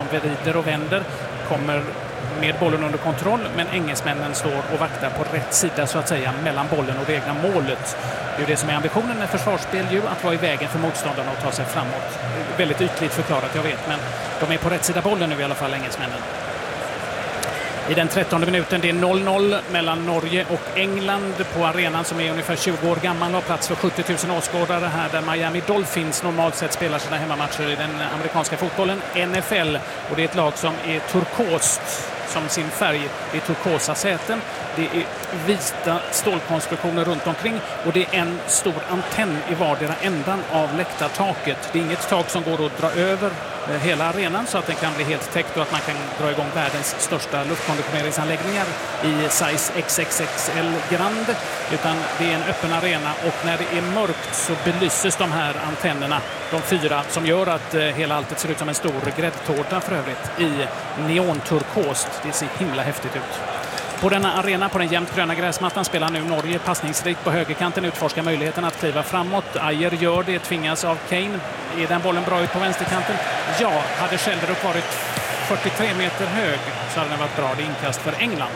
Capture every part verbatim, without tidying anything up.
vrider och vänder, kommer med bollen under kontroll, men engelsmännen står och vaktar på rätt sida så att säga mellan bollen och det egna målet. Det är det som är ambitionen med försvarsspel ju, att vara i vägen för motståndarna och ta sig framåt. Väldigt ytligt förklarat, jag vet, men de är på rätt sida bollen nu i alla fall, engelsmännen. I den trettonde minuten, det är noll noll mellan Norge och England på arenan som är ungefär tjugo år gammal och har plats för sjuttio tusen åskådare här där Miami Dolphins normalt sett spelar sina hemmamatcher i den amerikanska fotbollen, N F L. Och det är ett lag som är turkost som sin färg. Det är turkosa säten, det är vita stålkonstruktioner runt omkring och det är en stor antenn i vardera ändan av läktartaket. Det är inget tak som går att dra över hela arenan så att den kan bli helt täckt och att man kan dra igång världens största luftkonditioneringsanläggningar i size X X X L Grand, utan det är en öppen arena och när det är mörkt så belyses de här antennerna, de fyra, som gör att hela alltet ser ut som en stor gräddtårta för övrigt i neonturkost. Det ser himla häftigt ut. På denna arena, på den jämnt gröna gräsmattan, spelar nu Norge passningsrikt på högerkanten, utforskar möjligheten att kliva framåt. Ajer gör det, tvingas av Kane. Är den bollen bra ut på vänsterkanten? Ja, hade Schjelderup varit fyrtiotre meter hög så hade den varit bra. Det är inkast för England.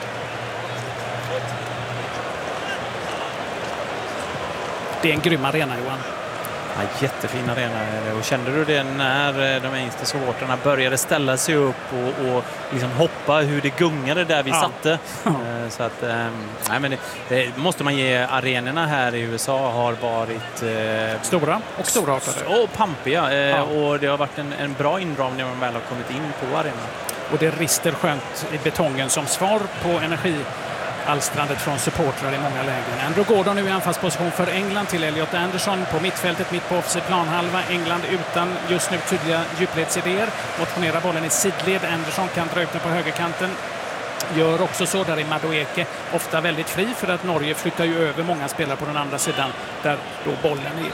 Det är en grym arena, Johan. Ja, jättefin arena. Och kände du det när de engelska supportrarna började ställa sig upp och, och liksom hoppa, hur det gungade där vi ja. satte? Så att, nej, men det, det måste man ge, arenorna här i U S A har varit eh, stora och storartade. Och pampiga. Eh, ja. Och det har varit en, en bra inramning när man väl har kommit in på arenan. Och det rister skönt i betongen som svar på energi. Alstrandet från supportrar i många lägen. Andrew Gordon nu i anfallsposition för England till Elliot Anderson på mittfältet, mitt på offside planhalva. England utan just nu tydliga djupledsidéer. Motionerar bollen i sidled. Anderson kan dra ut den på högerkanten. Gör också så, där är Madueke ofta väldigt fri för att Norge flyttar ju över många spelare på den andra sidan där då bollen är.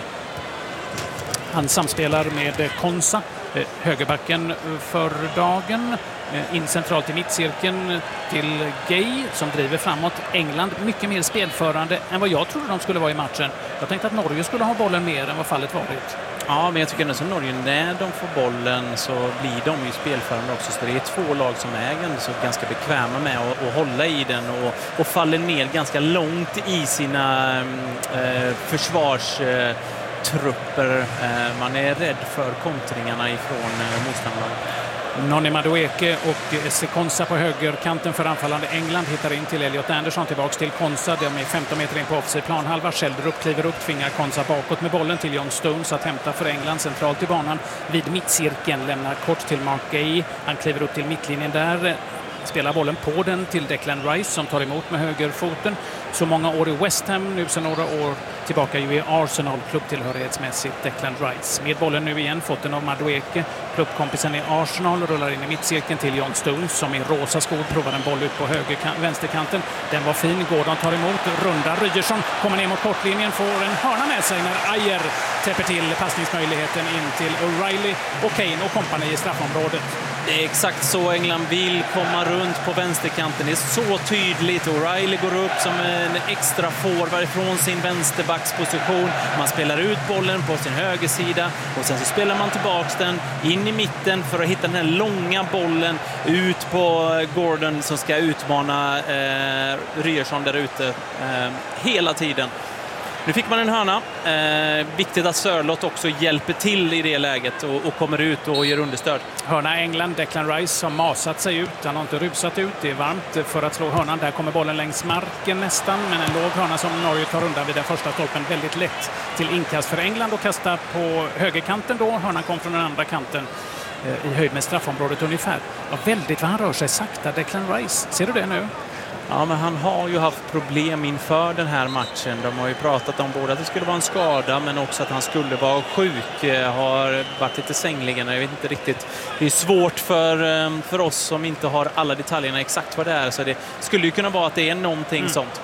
Han samspelar med Konsa, högerbacken för dagen. In centralt i mittcirkeln till Gay som driver framåt. England mycket mer spelförande än vad jag trodde de skulle vara i matchen. Jag tänkte att Norge skulle ha bollen mer än vad fallet varit. Ja, men jag tycker ändå som Norge, när de får bollen så blir de ju spelförande också. Så det är två lag som är så ganska bekväma med att, att hålla i den och, och faller ner ganska långt i sina eh, försvars... Eh, trupper. Man är rädd för kontringarna ifrån motståndarna. Noni Madueke och Sekonsa på högerkanten för anfallande England hittar in till Elliot Anderson, tillbaks till Konsa. De är femton meter in på offside planhalva. Schjelderup kliver upp, tvingar Konsa bakåt med bollen till John Stones att hämta för England centralt i banan vid mittcirkeln. Lämnar kort till Mark Gay. Han kliver upp till mittlinjen där. Spelar bollen på den till Declan Rice som tar emot med högerfoten. Så många år i West Ham, nu sedan några år tillbaka ju i Arsenal, klubbtillhörighetsmässigt Declan Rice. Med bollen nu igen, fått den av Madueke. Klubbkompisen i Arsenal rullar in i mittcirkeln till John Stones som i rosa skor provar en boll ut på höger vänsterkanten. Den var fin, Gordon tar emot, runda Ryerson, kommer ner mot kortlinjen, får en hörna med sig när Ajer täpper till passningsmöjligheten in till O'Reilly och Kane och kompani i straffområdet. Det är exakt så England vill komma runt på vänsterkanten. Det är så tydligt. O'Reilly går upp som en extra forward från sin vänsterbacksposition. Man spelar ut bollen på sin högersida och sen så spelar man tillbaks den in i mitten för att hitta den här långa bollen ut på Gordon som ska utmana eh, Ryerson där ute eh, hela tiden. Nu fick man en hörna. Eh, viktigt att Sörlott också hjälper till i det läget och, och kommer ut och ger understöd. Hörna England, Declan Rice har masat sig ut. Han har inte rusat ut. Det är varmt för att slå hörnan. Där kommer bollen längs marken nästan. Men en låg hörna som Norge tar undan vid den första stolpen. Väldigt lätt till inkast för England och kasta på högerkanten då. Hörnan kom från den andra kanten eh, i höjd med straffområdet ungefär. Ja, väldigt vad han rör sig sakta, Declan Rice. Ser du det nu? Ja, men han har ju haft problem inför den här matchen. De har ju pratat om både att det skulle vara en skada men också att han skulle vara sjuk. Har varit lite sängligen. Jag vet inte riktigt. Det är svårt för, för oss som inte har alla detaljerna exakt vad det är. Så det skulle ju kunna vara att det är någonting mm. sånt.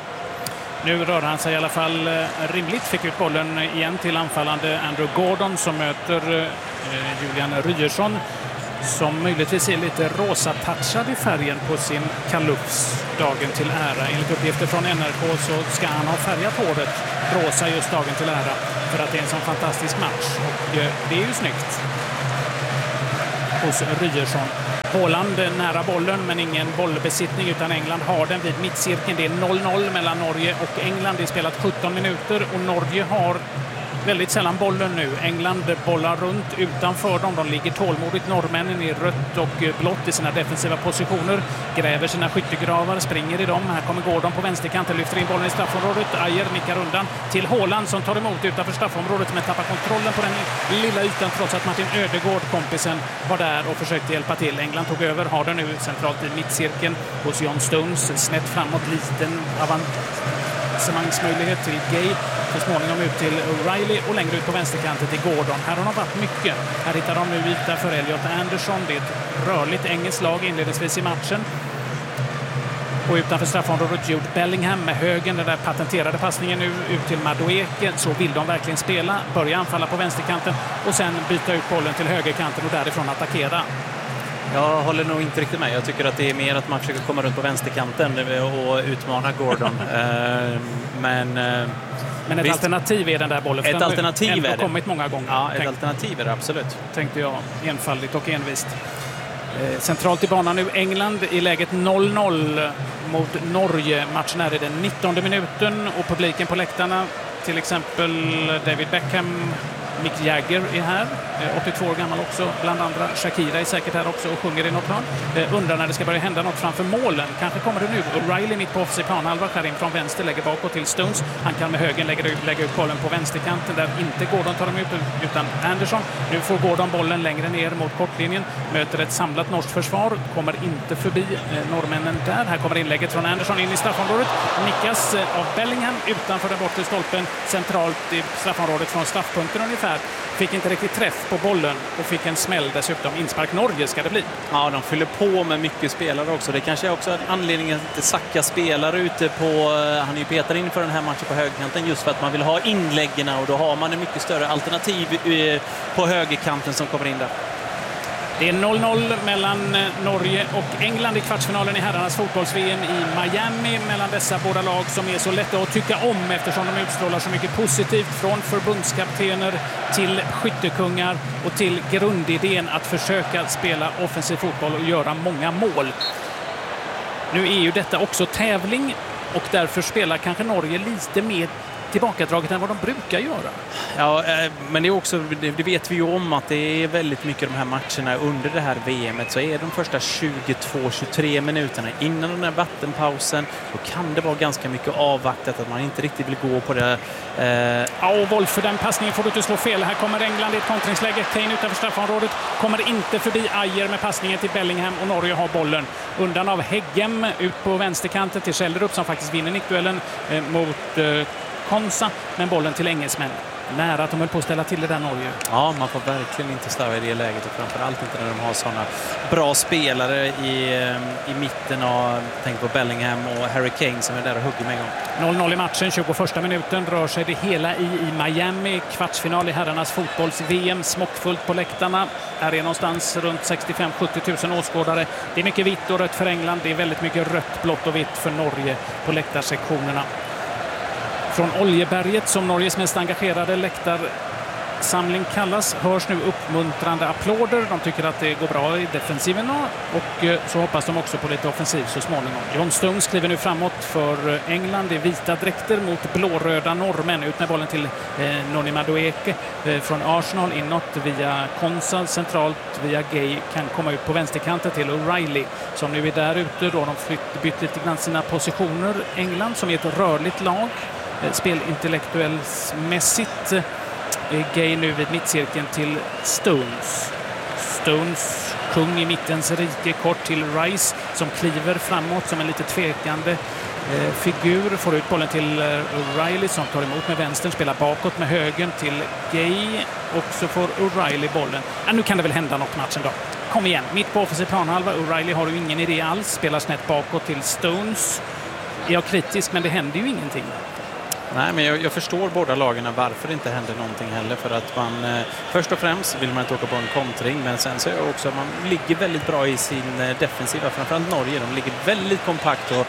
Nu rör han sig i alla fall rimligt. Fick ut bollen igen till anfallande Andrew Gordon som möter eh, Julian Ryerson. Som möjligtvis är lite rosa-touchad i färgen på sin kalufs dagen till ära. Enligt uppgifter från N R K så ska han ha färgat håret rosa just dagen till ära för att det är en sån fantastisk match. Och det är ju snyggt hos Ryerson. Haaland nära bollen men ingen bollbesittning, utan England har den vid mittcirkeln. Det är noll noll mellan Norge och England. Det är spelat sjutton minuter och Norge har väldigt sällan bollen nu. England bollar runt utanför dem. De ligger tålmodigt. Norrmännen i rött och blått i sina defensiva positioner. Gräver sina skyttegravar, springer i dem. Här kommer Gordon på vänsterkanten, lyfter in bollen i straffområdet. Ajer nickar undan till Haaland som tar emot utanför straffområdet men tappar kontrollen på den lilla ytan trots att Martin Ödegård, kompisen, var där och försökte hjälpa till. England tog över, har den nu centralt i mittcirkeln hos John Stones. Snett framåt, liten avancemangsmöjlighet till Gay. Så småningom ut till O'Reilly och längre ut på vänsterkanten till Gordon. Här har de varit mycket. Här hittar de nu yta för Elliot Anderson. Det är ett rörligt engelskt lag inledningsvis i matchen. Och utanför straffområdet Jude Bellingham med högen, den där patenterade passningen nu ut till Madueke. Så vill de verkligen spela, börja anfalla på vänsterkanten och sen byta ut bollen till högerkanten och därifrån attackera. Jag håller nog inte riktigt med. Jag tycker att det är mer att man försöker komma runt på vänsterkanten och utmana Gordon. Men... Men ett visst, alternativ är den där bollen. Ett alternativ den är det. kommit många gånger. Ja, ett Tänk, alternativ är det absolut. Tänkte jag enfaldigt och envist. Eh, centralt i banan nu England i läget noll noll mot Norge. Matchen är i den nittonde minuten och publiken på läktarna, till exempel David Beckham, Mick Jagger är här, åttiotvå år gammal också, bland andra. Shakira är säkert här också och sjunger i något hörn. Eh, undrar när det ska börja hända något framför målen. Kanske kommer det nu. O'Reilly mitt på offensiv planhalva, skär in från vänster, lägger bakåt till Stones. Han kan med högen lägga ut, lägga ut bollen på vänsterkanten där inte Gordon tar dem ut utan Anderson. Nu får Gordon bollen längre ner mot kortlinjen. Möter ett samlat norskt försvar. Kommer inte förbi eh, norrmännen där. Här kommer inlägget från Anderson in i straffområdet. Nickas eh, av Bellingham utanför den bortre stolpen. Centralt i straffområdet från straffpunkten ungefär. Fick inte riktigt träff på bollen och fick en smäll dessutom. Inspark Norge ska det bli. Ja, de fyller på med mycket spelare också. Det kanske är också anledningen att Saka spelare ute på... Han är ju petad in för den här matchen på högerkanten just för att man vill ha inläggen och då har man en mycket större alternativ på högerkanten som kommer in där. Det är noll noll mellan Norge och England i kvartsfinalen i herrarnas fotbolls-V M i Miami. Mellan dessa båda lag som är så lätta att tycka om eftersom de utstrålar så mycket positivt, från förbundskaptener till skyttekungar och till grundidén att försöka spela offensiv fotboll och göra många mål. Nu är ju detta också tävling och därför spelar kanske Norge lite mer tillbakadraget än vad de brukar göra. Ja, men det är också, det vet vi ju om att det är väldigt mycket de här matcherna under det här V M:et så är de första tjugotvå till tjugotre minuterna innan den här vattenpausen då kan det vara ganska mycket avvaktat att man inte riktigt vill gå på det. Eh... Ja, och Wolf, för den passningen får du inte slå fel. Här kommer England i ett kontringsläge. Kane utanför straffområdet kommer inte förbi Ajer med passningen till Bellingham och Norge har bollen. Undan av Heggem ut på vänsterkanten till Schjelderup som faktiskt vinner nickduellen eh, mot eh, Konsa, men bollen till engelsmän. Nära att de höll på att ställa till det där Norge. Ja, man får verkligen inte slarva i det läget och framförallt inte när de har sådana bra spelare i, i mitten av, tänk på Bellingham och Harry Kane som är där och hugger med en gång. noll noll i matchen, tjugoförsta minuten rör sig det hela i, i Miami. Kvartsfinal i herrarnas fotbolls-V M, smockfullt på läktarna. Här är någonstans runt sextiofem till sjuttio tusen åskådare. Det är mycket vitt och rött för England. Det är väldigt mycket rött, blått och vitt för Norge på läktarsektionerna. Från Oljeberget, som Norges mest engagerade läktarsamling kallas, hörs nu uppmuntrande applåder. De tycker att det går bra i defensiven och så hoppas de också på lite offensiv så småningom. John Stones kliver nu framåt för England i vita dräkter mot blåröda norrmän. Ut med bollen till eh, Noni Madueke eh, från Arsenal inåt via Konsa, centralt via Gay, kan komma ut på vänsterkanten till O'Reilly som nu är där ute. Då de flytt, bytt lite grann sina positioner. England som är ett rörligt lag. Spelintellektuellsmässigt. Gay nu vid mittcirkeln till Stones. Stones, kung i mittens rike, kort till Rice som kliver framåt som en lite tvekande eh, figur. Får ut bollen till eh, O'Reilly som tar emot med vänstern, spelar bakåt med högen till Gay och så får O'Reilly bollen. Ja, nu kan det väl hända något matchen då. Kom igen, mitt på offensiv planhalva. O'Reilly har ju ingen idé alls, spelar snett bakåt till Stones. Jag är kritisk men det händer ju ingenting. Nej, men jag, jag förstår båda lagarna varför det inte händer någonting heller. För att man, eh, först och främst vill man inte åka på en kontring. Men sen så är det också att man ligger väldigt bra i sin eh, defensiva. Framförallt Norge, de ligger väldigt kompakt och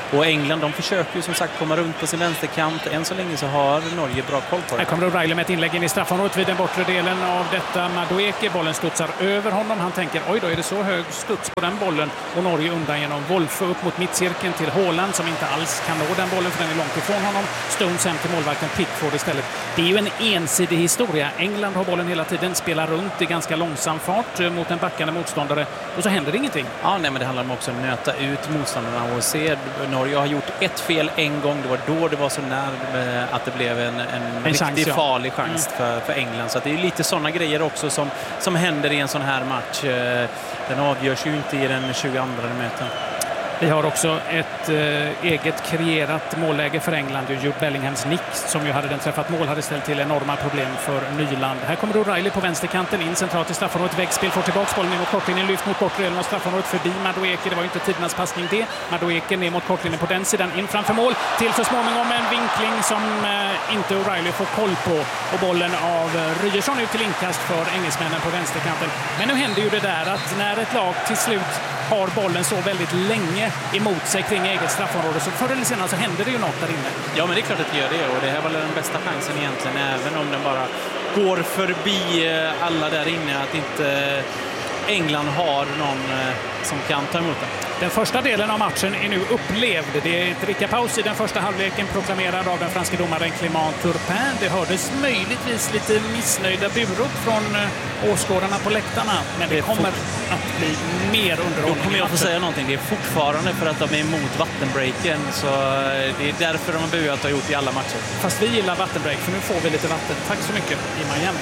Och England, de försöker ju som sagt komma runt på sin vänsterkant. Än så länge så har Norge bra koll på det. Här kommer O'Reilly med ett inlägg in i straffområdet vid den bortre delen av detta. Madueke, bollen studsar över honom. Han tänker, oj då, är det så hög studs på den bollen? Och Norge undan genom Wolfe upp mot mittcirkeln till Haaland som inte alls kan nå den bollen för den är långt ifrån honom. Stones hem till målvakten Pickford istället. Det är ju en ensidig historia. England har bollen hela tiden, spelar runt i ganska långsam fart mot en backande motståndare och så händer det ingenting. Ja, nej, men det handlar om också att nöta ut motståndarna och se. Norge har gjort ett fel en gång. Det var då det var så nära att det blev en, en, en riktigt chans, ja. farlig chans mm. för, för England. Så att det är lite sådana grejer också som, som händer i en sån här match. Den avgörs ju inte i den tjugoandra minuten. Vi har också ett eh, eget kreerat målläge för England. Jude Bellinghams nick som ju hade den träffat mål hade ställt till enorma problem för Nyland. Här kommer O'Reilly på vänsterkanten in centralt i straffområdet. Väggspel får tillbaka bollen in mot kortlinjen. Lyft mot bortre delen av straffområdet förbi Madueke. Det var ju inte tidernas passning det. Madueke ner mot kortlinjen på den sidan. In framför mål till så småningom en vinkling som eh, inte O'Reilly får koll på. Och bollen av eh, Ryerson ut till inkast för engelsmännen på vänsterkanten. Men nu händer ju det där att när ett lag till slut har bollen så väldigt länge emot sig kring eget straffområde så förr eller senare så händer det ju något där inne. Ja, men det är klart att det gör det och det här var den bästa chansen egentligen, även om den bara går förbi alla där inne, att inte England har någon som kan ta emot den. Den första delen av matchen är nu upplevd. Det är ett drickapaus i den första halvleken proklamerad av den franska domaren Clément Turpin. Det hördes möjligtvis lite missnöjda burop från åskådarna på läktarna. Men det, det kommer fort... att bli mer underhållning. Då kommer jag få säga någonting. Det är fortfarande för att de är emot vattenbreaken. Så det är därför de har buat och har gjort i alla matcher. Fast vi gillar vattenbreak för nu får vi lite vatten. Tack så mycket i Miami.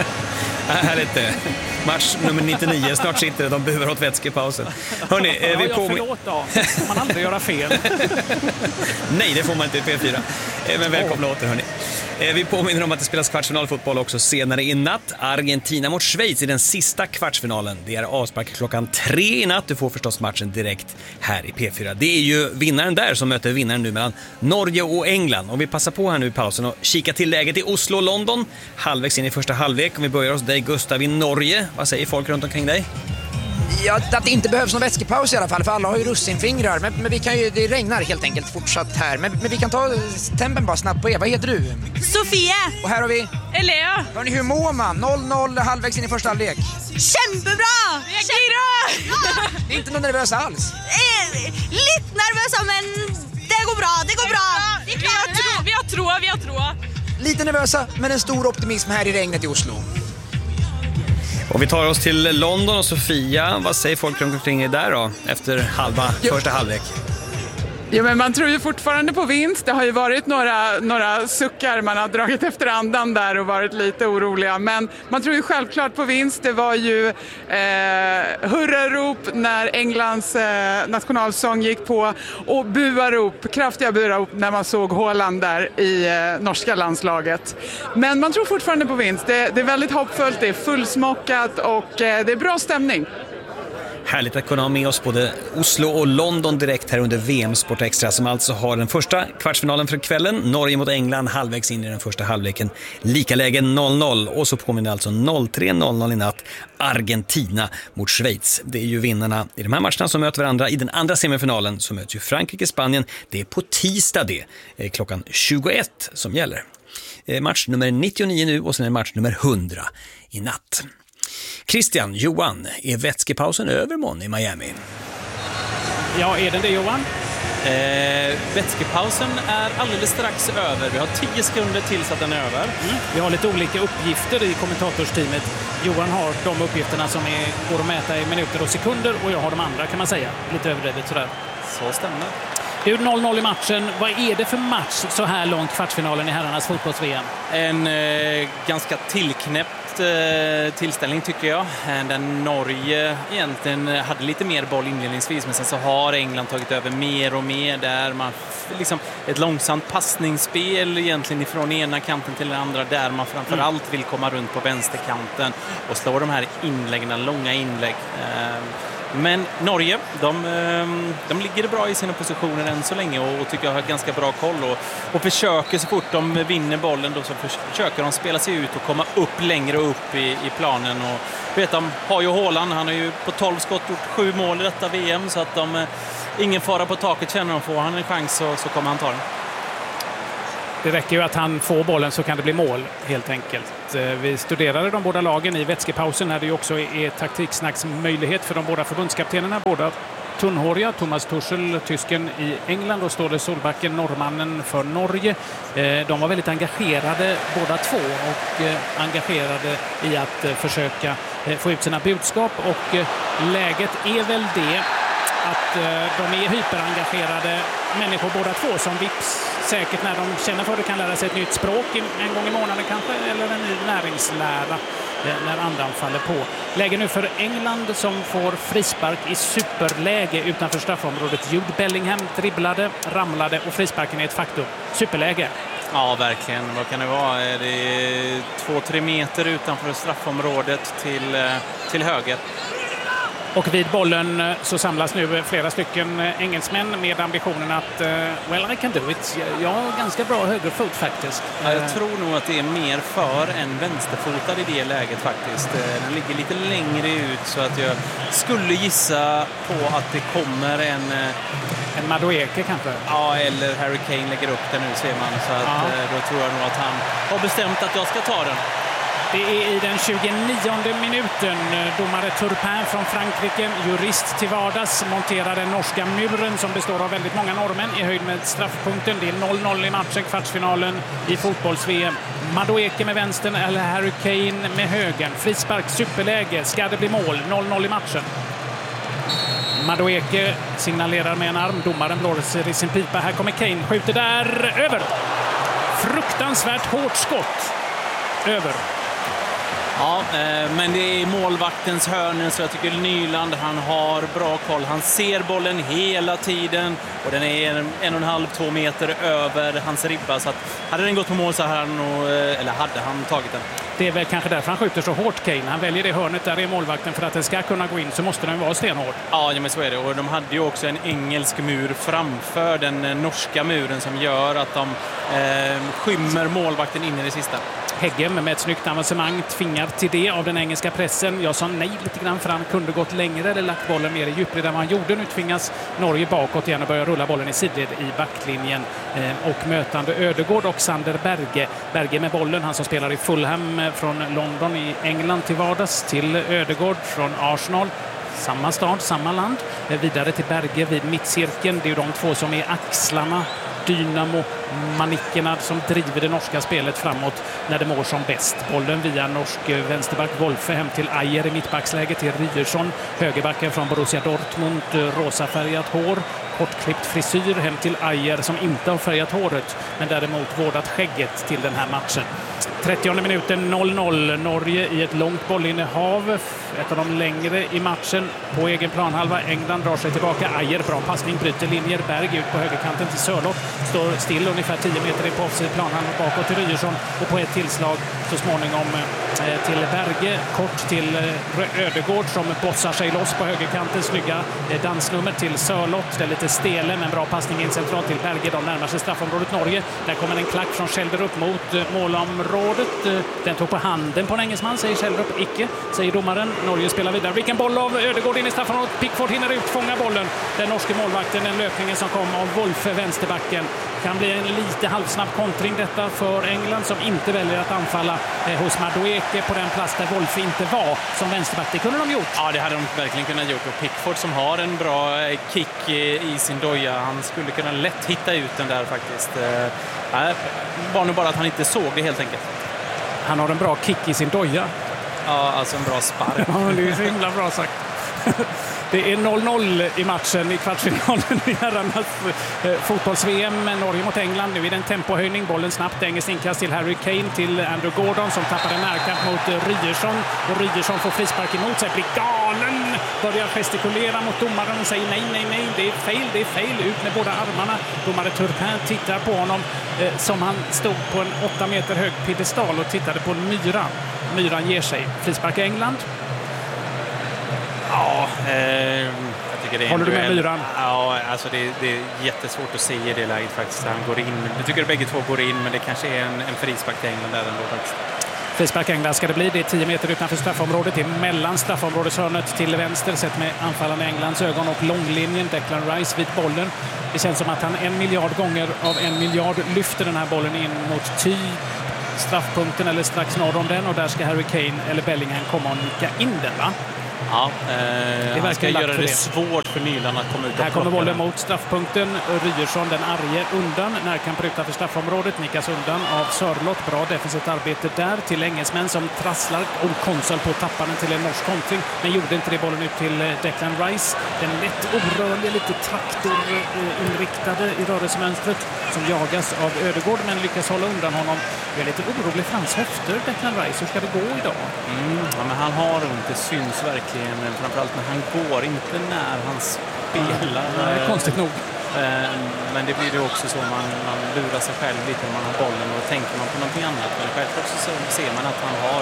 Härligt. Match nummer nittionio. Snart sitter de buar åt vätskepausen. Hörrni, ja, vi jag på... förlåt då. Får man aldrig göra fel. Nej, det får man inte i P fyra. Men välkomna åter, hörni. Vi påminner om att det spelas kvartsfinalfotboll också senare i natt. Argentina mot Schweiz i den sista kvartsfinalen. Det är avspark klockan tre i natt. Du får förstås matchen direkt här i P fyra. Det är ju vinnaren där som möter vinnaren nu mellan Norge och England. Och vi passar på här nu i pausen och kika till läget i Oslo och London. Halvvägs in i första halvlek. Om vi börjar hos dig, Gustav, i Norge. Vad säger folk runt omkring dig? Ja, att det inte behövs någon vätskepaus i alla fall, för alla har ju russinfingrar. Men, men vi kan ju, det regnar helt enkelt fortsatt här. Men, men vi kan ta tempen bara snabbt på er. Vad heter du? Sofia. Och här har vi? Elea. Hörni, hur mår man? noll noll halvvägs in i första halvlek. Kämpebra! Kämpebra! Det är inte någon nervös alls. Eh, lite nervösa, men det går bra, det går bra. Vi har tro, vi har tro, vi har tro. Lite nervösa, men en stor optimism här i regnet i Oslo. Och vi tar oss till London och Sofia. Vad säger folk runt omkring er där då, efter halva jo. första halvlek? Ja, men man tror ju fortfarande på vinst. Det har ju varit några, några suckar, man har dragit efter andan där och varit lite oroliga. Men man tror ju självklart på vinst. Det var ju eh, hurrarop när Englands eh, nationalsång gick på och buarop, kraftiga buarop när man såg Haaland där i eh, norska landslaget. Men man tror fortfarande på vinst. Det, det är väldigt hoppfullt, det är fullsmockat och eh, det är bra stämning. Härligt att kunna ha med oss både Oslo och London direkt här under V M Sport Extra, som alltså har den första kvartsfinalen för kvällen. Norge mot England halvvägs in i den första halvleken. Lika läge noll noll och så påminner alltså noll tre noll noll i natt Argentina mot Schweiz. Det är ju vinnarna i de här matcherna som möter varandra. I den andra semifinalen så möts ju Frankrike och Spanien. Det är på tisdag det, klockan tjugoett som gäller. Match nummer nittionio nu och sen är match nummer hundra i natt. Christian, Johan, är vätskepausen över mån i Miami? Ja, är den det, Johan? Eh, vätskepausen är alldeles strax över. Vi har tio sekunder tills att den är över. Mm. Vi har lite olika uppgifter i kommentatorsteamet. Johan har de uppgifterna som är, går att mäta i minuter och sekunder och jag har de andra, kan man säga. Lite överdrivet sådär. Så stämmer. Det är noll noll i matchen. Vad är det för match så här långt kvartsfinalen i herrarnas fotbolls-V M? En eh, ganska tillknäppt eh, tillställning tycker jag. Där Norge egentligen hade lite mer boll inledningsvis, men sen så har England tagit över mer och mer där man liksom ett långsamt passningsspel egentligen ifrån ena kanten till den andra, där man framförallt vill komma runt på vänsterkanten och slå de här inläggen, långa inlägg. Eh, Men Norge, de, de ligger bra i sina positioner än så länge och, och tycker jag har ganska bra koll och, och försöker så fort de vinner bollen då så försöker de spela sig ut och komma upp längre upp i, i planen. Och vet, de har ju Haaland, han har ju på tolv skott gjort sju mål i detta V M, så att de, ingen fara på taket, känner de. Får han en chans så, så kommer han ta den. Det räcker ju att han får bollen så kan det bli mål, helt enkelt. Vi studerade de båda lagen i vätskepausen när det ju också är taktiksnacksmöjlighet för de båda förbundskaptenerna. Båda tunnhåriga, Thomas Tuchel, tysken i England, och Ståle Solbacken, norrmannen för Norge. De var väldigt engagerade båda två och engagerade i att försöka få ut sina budskap, och läget är väl det att de är hyperengagerade människor båda två som vips säkert när de känner för det kan lära sig ett nytt språk en gång i månaden kanske, eller en ny näringslära när andan faller på. Läge nu för England som får frispark i superläge utanför straffområdet. Jude Bellingham dribblade, ramlade och frisparken är ett faktum. Superläge. Ja, verkligen. Vad kan det vara? Det är två, tre meter utanför straffområdet till, till höger. Och vid bollen så samlas nu flera stycken engelsmän med ambitionen att well, I can do it. Jag har ganska bra högerfot faktiskt. Ja, jag tror nog att det är mer för än vänsterfotad i det läget faktiskt. Den ligger lite längre ut, så att jag skulle gissa på att det kommer en... En Madueke kanske? Ja, eller Harry Kane lägger upp den nu, ser man. Så att, ja. Då tror jag nog att han har bestämt att jag ska ta den. Det är i den tjugonionde minuten. Domare Turpin från Frankrike, jurist till vardags, monterar den norska muren som består av väldigt många norrmän i höjd med straffpunkten. Det är noll noll i matchen, kvartsfinalen i fotbolls-V M. Madueke med vänstern eller Harry Kane med högern. Frispark, superläge. Ska det bli mål? noll noll i matchen. Madueke signalerar med en arm. Domaren blåser i sin pipa. Här kommer Kane. Skjuter där. Över. Fruktansvärt hårt skott. Över. Ja, men det är målvaktens hörn, så jag tycker Nyland, han har bra koll. Han ser bollen hela tiden och den är en, en och en halv, två meter över hans ribba. Så att hade den gått på mål så hade han, nog, eller hade han tagit den. Det är väl kanske därför han skjuter så hårt, Kane. Han väljer det hörnet där i målvakten, för att den ska kunna gå in så måste den vara stenhård. Ja, men så är det. Och de hade ju också en engelsk mur framför den norska muren som gör att de eh, skymmer målvakten in i det sista. Heggem med ett snyggt avancemang tvingar till det av den engelska pressen. Jag sa nej lite grann, för han kunde gått längre eller lagt bollen mer i djupled än vad han gjorde. Nu tvingas Norge bakåt igen och börjar rulla bollen i sidled i backlinjen. Eh, och mötande Ödegård och Sander Berge. Berge med bollen, han som spelar i Fulham från London i England till vardags, till Ödegård från Arsenal. Samma stad, samma land. Eh, vidare till Berge vid mittcirkeln. Det är ju de två som är axlarna, Dynamo, manickerna som driver det norska spelet framåt när det mår som bäst. Bollen via norsk vänsterback Wolfe hem till Ajer i mittbacksläge till Ryerson. Högerbacken från Borussia Dortmund, rosa färgat hår, kortklippt frisyr hem till Ajer som inte har färgat håret men däremot vårdat skägget till den här matchen. trettionde minuten noll noll. Norge i ett långt bollinnehav. Ett av de längre i matchen på egen planhalva. England drar sig tillbaka. Ajer, bra passning, bryter linjer. Berg ut på högerkanten till Sörlott. Står still ungefär tio meter in på offside planhalva bakåt till Ryerson. Och på ett tillslag så småningom eh, till Berge. Kort till eh, Ödegård som bossar sig loss på högerkanten. Snygga eh, dansnummer till Sörlott. Det är lite stele men bra passning in centralt till Berge. De närmar sig straffområdet Norge. Där kommer en klack från Schelder upp mot eh, målområdet. Den tog på handen på en engelsman, säger Kjellrup. Icke, säger domaren. Norge spelar vidare. Vilken boll av Ödegård in i straffområdet. Pickford hinner ut, fånga bollen. Den norske målvakten, den löpningen som kom av Wolfe, vänsterbacken. Kan bli en lite halvsnabb kontring detta för England som inte väljer att anfalla eh, hos Madueke på den plats där Wolfe inte var som vänsterback. Det kunde de gjort. Ja, det hade de verkligen kunnat gjort. Och Pickford som har en bra kick i sin doja, han skulle kunna lätt hitta ut den där faktiskt. Eh, var nog bara att han inte såg det helt enkelt. Han har en bra kick i sin doja. Ja, alltså en bra spark. Ja, det är så himla bra sagt. Det är noll noll i matchen i kvartsfinalen i herrarnas eh, fotbolls-V M. Norge mot England. Nu är det en tempohöjning. Bollen snabbt. Engelskt inkast till Harry Kane, till Andrew Gordon som tappar en närkamp mot eh, Ryerson. Och Ryerson får frispark emot sig. Blir galen. Börjar gestikulera mot domaren och säger nej, nej, nej. Det är fel, det är fel. Ut med båda armarna. Domare Turpin tittar på honom eh, som han stod på en åtta meter hög piedestal och tittade på en myra. Myran ger sig. Frispark i England. Ja, eh, jag tycker det är Håller du med duell. Myran? Ja, alltså det, det är jättesvårt att se i det läget faktiskt. Han går in. Jag tycker att bägge två går in, men det kanske är en, en frispark till England där ändå faktiskt. Frispark England ska det bli. Det är tio meter utanför straffområdet. Det är mellan straffområdeshörnet till vänster sett med anfallande Englands ögon och långlinjen. Declan Rice vid bollen. Det känns som att han en miljard gånger av en miljard lyfter den här bollen in mot typ straffpunkten eller strax norr om den, och där ska Harry Kane eller Bellingham komma och nicka in den, va? Ja, eh, han ska göra det, det svårt för Nyland att komma ut och här kommer bollen mot straffpunkten. Ryerson, den arge, undan. Närkamp utanför straffområdet. Nickas undan av Sörlott. Bra defensivt arbete där till engelsmän som trasslar och konsol på tapparen till en norsk kontring. Men gjorde inte det. Bollen ut till Declan Rice. Den lätt orörlig, lite traktorinriktade i rörelsemönstret som jagas av Ödegård, men lyckas hålla undan honom. Jag är lite orolig för hans höfter, Declan Rice. Hur ska det gå idag? Mm, ja, men han har inte syns verkligen. Framförallt när han går, inte när han spelar. Mm, konstigt nog. Men det blir ju också så, man, man lurar sig själv lite när man har bollen och tänker man på någonting annat. Men självklart så ser man att han har.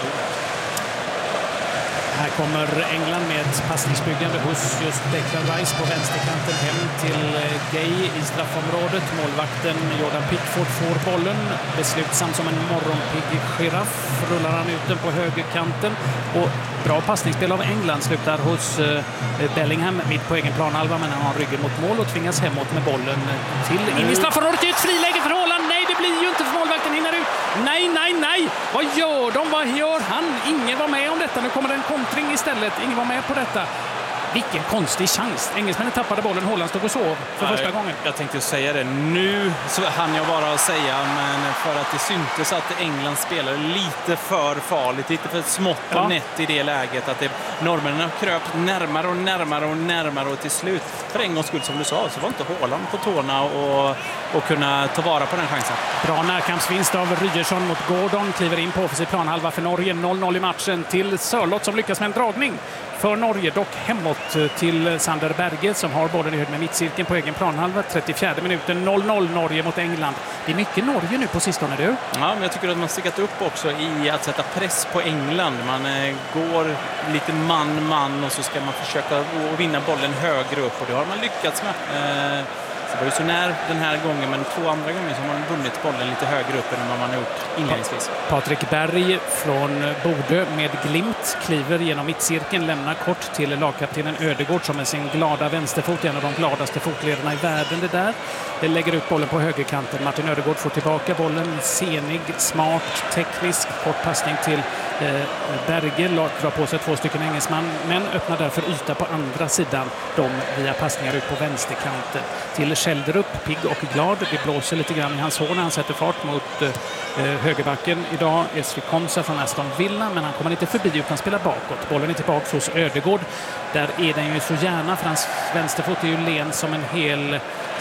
Här kommer England med ett passningsbyggande hos just Declan Rice på vänsterkanten hem till Gay i straffområdet. Målvakten Jordan Pickford får bollen. Beslutsam som en morgonpigg giraff rullar han ut den på högerkanten. Och bra passningsspel av England slutar hos Bellingham mitt på egen planhalva, men han har ryggen mot mål och tvingas hemåt med bollen till in i straffområdet. Det är ett friläge för Haaland. Nej, det blir ju inte, för målvakten hinner ut. Nej, nej, nej. Vad gör de? Vad gör han? Ingen var med om detta. Nu kommer det en kontring istället. Ingen var med på detta. Vilken konstig chans. Engelsmännen tappade bollen. Haaland stod och sov för Nej, första gången. Jag tänkte säga det. Nu så hann jag bara säga, men för att det syntes att England spelade lite för farligt, lite för smått och ja. nätt i det läget, att det, norrmännen kröp närmare och närmare och närmare, och till slut, för en gångs skull som du sa, så var inte Haaland på tårna och, och kunna ta vara på den chansen. Bra närkampsvinst av Ryerson mot Gordon. Kliver in på offensiv planhalva för Norge. noll noll i matchen till Sörlott som lyckas med en dragning för Norge, dock hemåt till Sander Berge som har bollen i höjd med mittcirkeln på egen planhalva. trettiofjärde minuten, noll noll Norge mot England. Det är mycket Norge nu på sistone, du. Ja, men jag tycker att man stickat upp också i att sätta press på England. Man eh, går lite man-man och så ska man försöka vinna bollen högre upp, och det har man lyckats med. Eh, det var ju så när den här gången, men två andra gånger så har man vunnit bollen lite högre upp än vad man har gjort inledningsvis. Patrik Berg från Bodø med glimt kliver genom mittcirkeln, lämnar kort till lagkaptenen Ödegård som med sin glada vänsterfot, en av de gladaste fotledarna i världen det där. Det lägger ut bollen på högerkanten. Martin Ödegård får tillbaka bollen. Senig, smart, teknisk, kort passning till eh, Berge. Drar på sig två stycken engelsman, men öppnar därför yta på andra sidan. De via passningar ut på vänsterkanten till Kjelderup, pigg och glad. Det blåser lite grann i hans hår när han sätter fart mot eh, högerbacken. Idag är Esri Konsa från Aston Villa, men han kommer inte förbi utan spelar bakåt. Bollen är tillbaka hos Ödegård. Där är den ju så gärna, för hans vänsterfot är ju len som en hel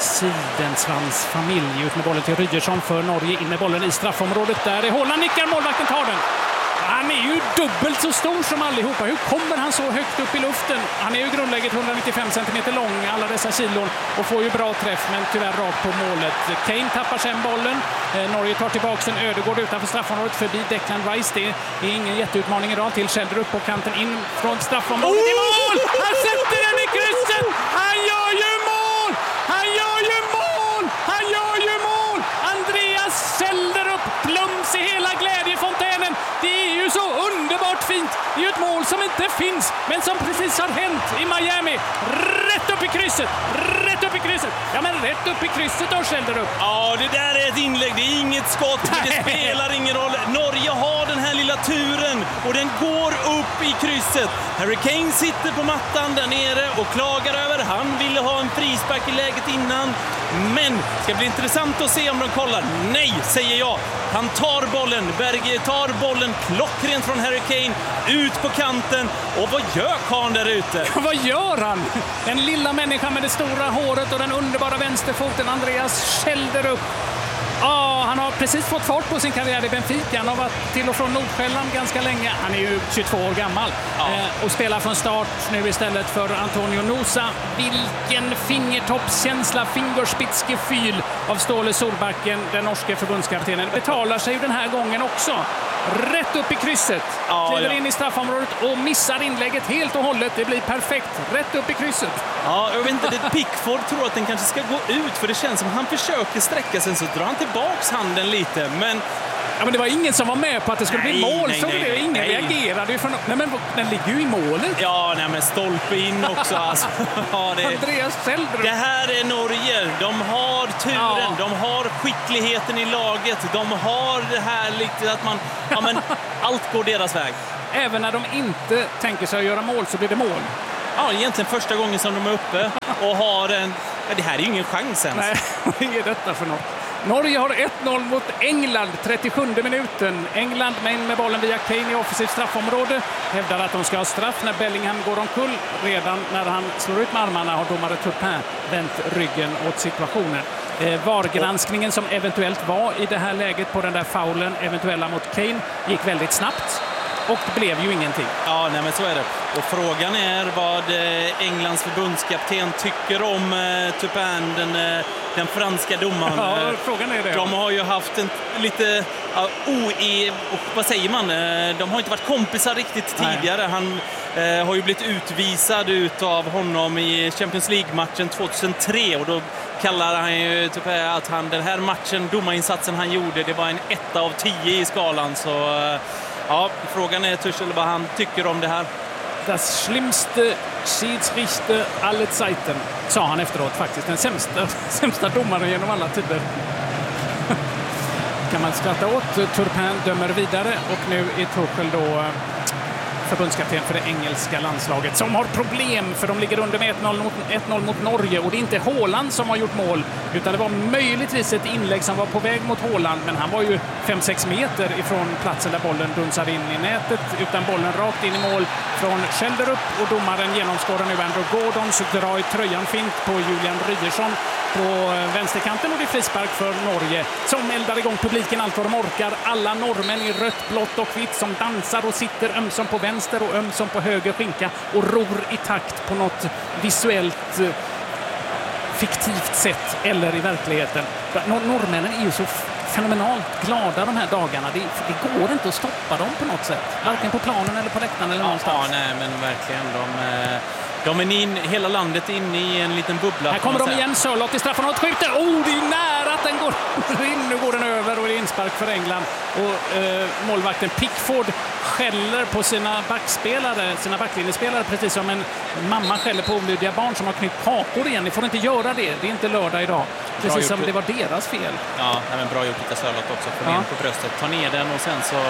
sidensvansfamilj. Ut med bollen till Ryerson för Norge. In med bollen i straffområdet. Där är Haaland, nickar, målvakten tar den. Han är ju dubbelt så stor som allihopa. Hur kommer han så högt upp i luften? Han är ju grundläget etthundranittiofem centimeter lång, alla dessa kilon, och får ju bra träff, men tyvärr rakt på målet. Kane tappar sen bollen. Eh, Norge tar tillbaka en Ödegård utanför straffområdet förbi Declan Rice. Det är ingen jätteutmaning idag till Kjelderup på kanten in från straffområdet. Oh! I mål! Han sätter den i krysset! Han gör ju mål! Han gör ju mål! Han gör ju mål! Andreas Kjelderup, plums i hela glädjefontänen. Det är ju så underbart fint. Det är ju ett mål som inte finns, men som precis har hänt i Miami. Rätt upp i krysset. Rätt upp i krysset. Ja, men rätt upp i krysset då, Kjelderup. Ja, det där är ett inlägg. Det är inget skott, men det spelar ingen roll. Norge har den här lilla turen och den går upp i krysset. Harry Kane sitter på mattan där nere och klagar över. Han ville ha en frispark i läget innan. Men det ska bli intressant att se om de kollar. Nej, säger jag. Han tar bollen. Berge tar bollen klockrent från Harry Kane ut på kanten. Och vad gör Kahn där ute? Vad gör han? Den lilla människan med det stora håret och den underbara vänsterfoten, Andreas Kjelderup. Ja, han har precis fått fart på sin karriär i Benfica. Han har varit till och från Nordsjälland ganska länge. Han är ju tjugotvå år gammal ja. eh, och spelar från start nu istället för Antonio Nusa. Vilken fingertoppskänsla, fingerspitzgefühl av Ståle Solbacken, den norske förbundskaptenen. Betalar sig ju den här gången också. Rätt upp i krysset. Ja, kliver ja. in i straffområdet och missar inlägget helt och hållet. Det blir perfekt. Rätt upp i krysset. Ja, jag vet inte. Det Pickford tror att den kanske ska gå ut, för det känns som att han försöker sträcka sig, så drar han tillbaks handen lite. Men Ja, men det var ingen som var med på att det skulle nej, bli mål. Nej, så nej, det nej, ingen nej. reagerade ju från... Nej, men den ligger ju i målet. Ja, nej, men stolpe in också. Alltså. Ja, det... Andreas Schjelderup. Det här är Norge. De har turen, ja. De har skickligheten i laget. De har det här lite att man... Ja, men allt går deras väg. Även när de inte tänker sig att göra mål så blir det mål. Ja, egentligen första gången som de är uppe och har en... Ja, det här är ju ingen chans ens. Nej, vad är detta för något? Norge har ett noll mot England, trettiosjunde minuten. England med in med bollen via Kane i offensivt straffområde. Hävdar att de ska ha straff när Bellingham går omkull. Redan när han slår ut med armarna har domare Turpin vänt ryggen åt situationen. Eh, V A R-granskningen som eventuellt var i det här läget på den där faulen, eventuella mot Kane, gick väldigt snabbt. Och det blev ju ingenting. Ja, nej, men så är det. Och frågan är vad Englands förbundskapten tycker om eh, Turpin, den, den franska domaren. Ja, frågan är det. De har ju haft en lite ja, oe... Vad säger man? De har inte varit kompisar riktigt tidigare. Nej. Han eh, har ju blivit utvisad ut av honom i Champions League-matchen tjugohundratre och då kallar han ju typ att han, den här matchen, domarinsatsen han gjorde, det var en etta av tio i skalan. Så eh, ja, frågan är Tuchel vad han tycker om det här. Das schlimmste Schiedsrichter alle Zeiten, sa han efteråt faktiskt. Den sämsta, sämsta domaren genom alla tider. Kan man skratta åt. Turpin dömer vidare och nu är Tuchel då förbundskapten för det engelska landslaget som har problem för de ligger under med ett noll mot Norge och det är inte Haaland som har gjort mål utan det var möjligtvis ett inlägg som var på väg mot Haaland men han var ju fem sex meter ifrån platsen där bollen dunsade in i nätet utan bollen rakt in i mål från Schjelderup och domaren genomskådar nu Andrew Gordon så drar i tröjan fint på Julian Ryerson på vänsterkanten och det är frispark för Norge som eldar igång publiken allt vad de orkar. Alla norrmän i rött, blått och vitt som dansar och sitter ömsom på vänster och ömsom på höger skinka och ror i takt på något visuellt eh, fiktivt sätt eller i verkligheten. Nor- norrmännen är ju så fenomenalt glada de här dagarna. Det, det går inte att stoppa dem på något sätt. Varken på planen eller på läktaren eller någonstans. Ja, nej, men verkligen. De... Eh... De är in, hela landet inne i en liten bubbla. Här kommer de igen, Sörlott i straffområdet skjuter. Oh, det är nära att den går in. Nu går den över och det är inspark för England. Och eh, målvakten Pickford skäller på sina backspelare, sina backlinjespelare, precis som en mamma skäller på olydiga barn som har knytt kakor igen. Ni får inte göra det. Det är inte lördag idag. Precis som det var deras fel. Ja, men bra gjort av Sörlott också. Få ja. på bröstet, ta ner den och sen så...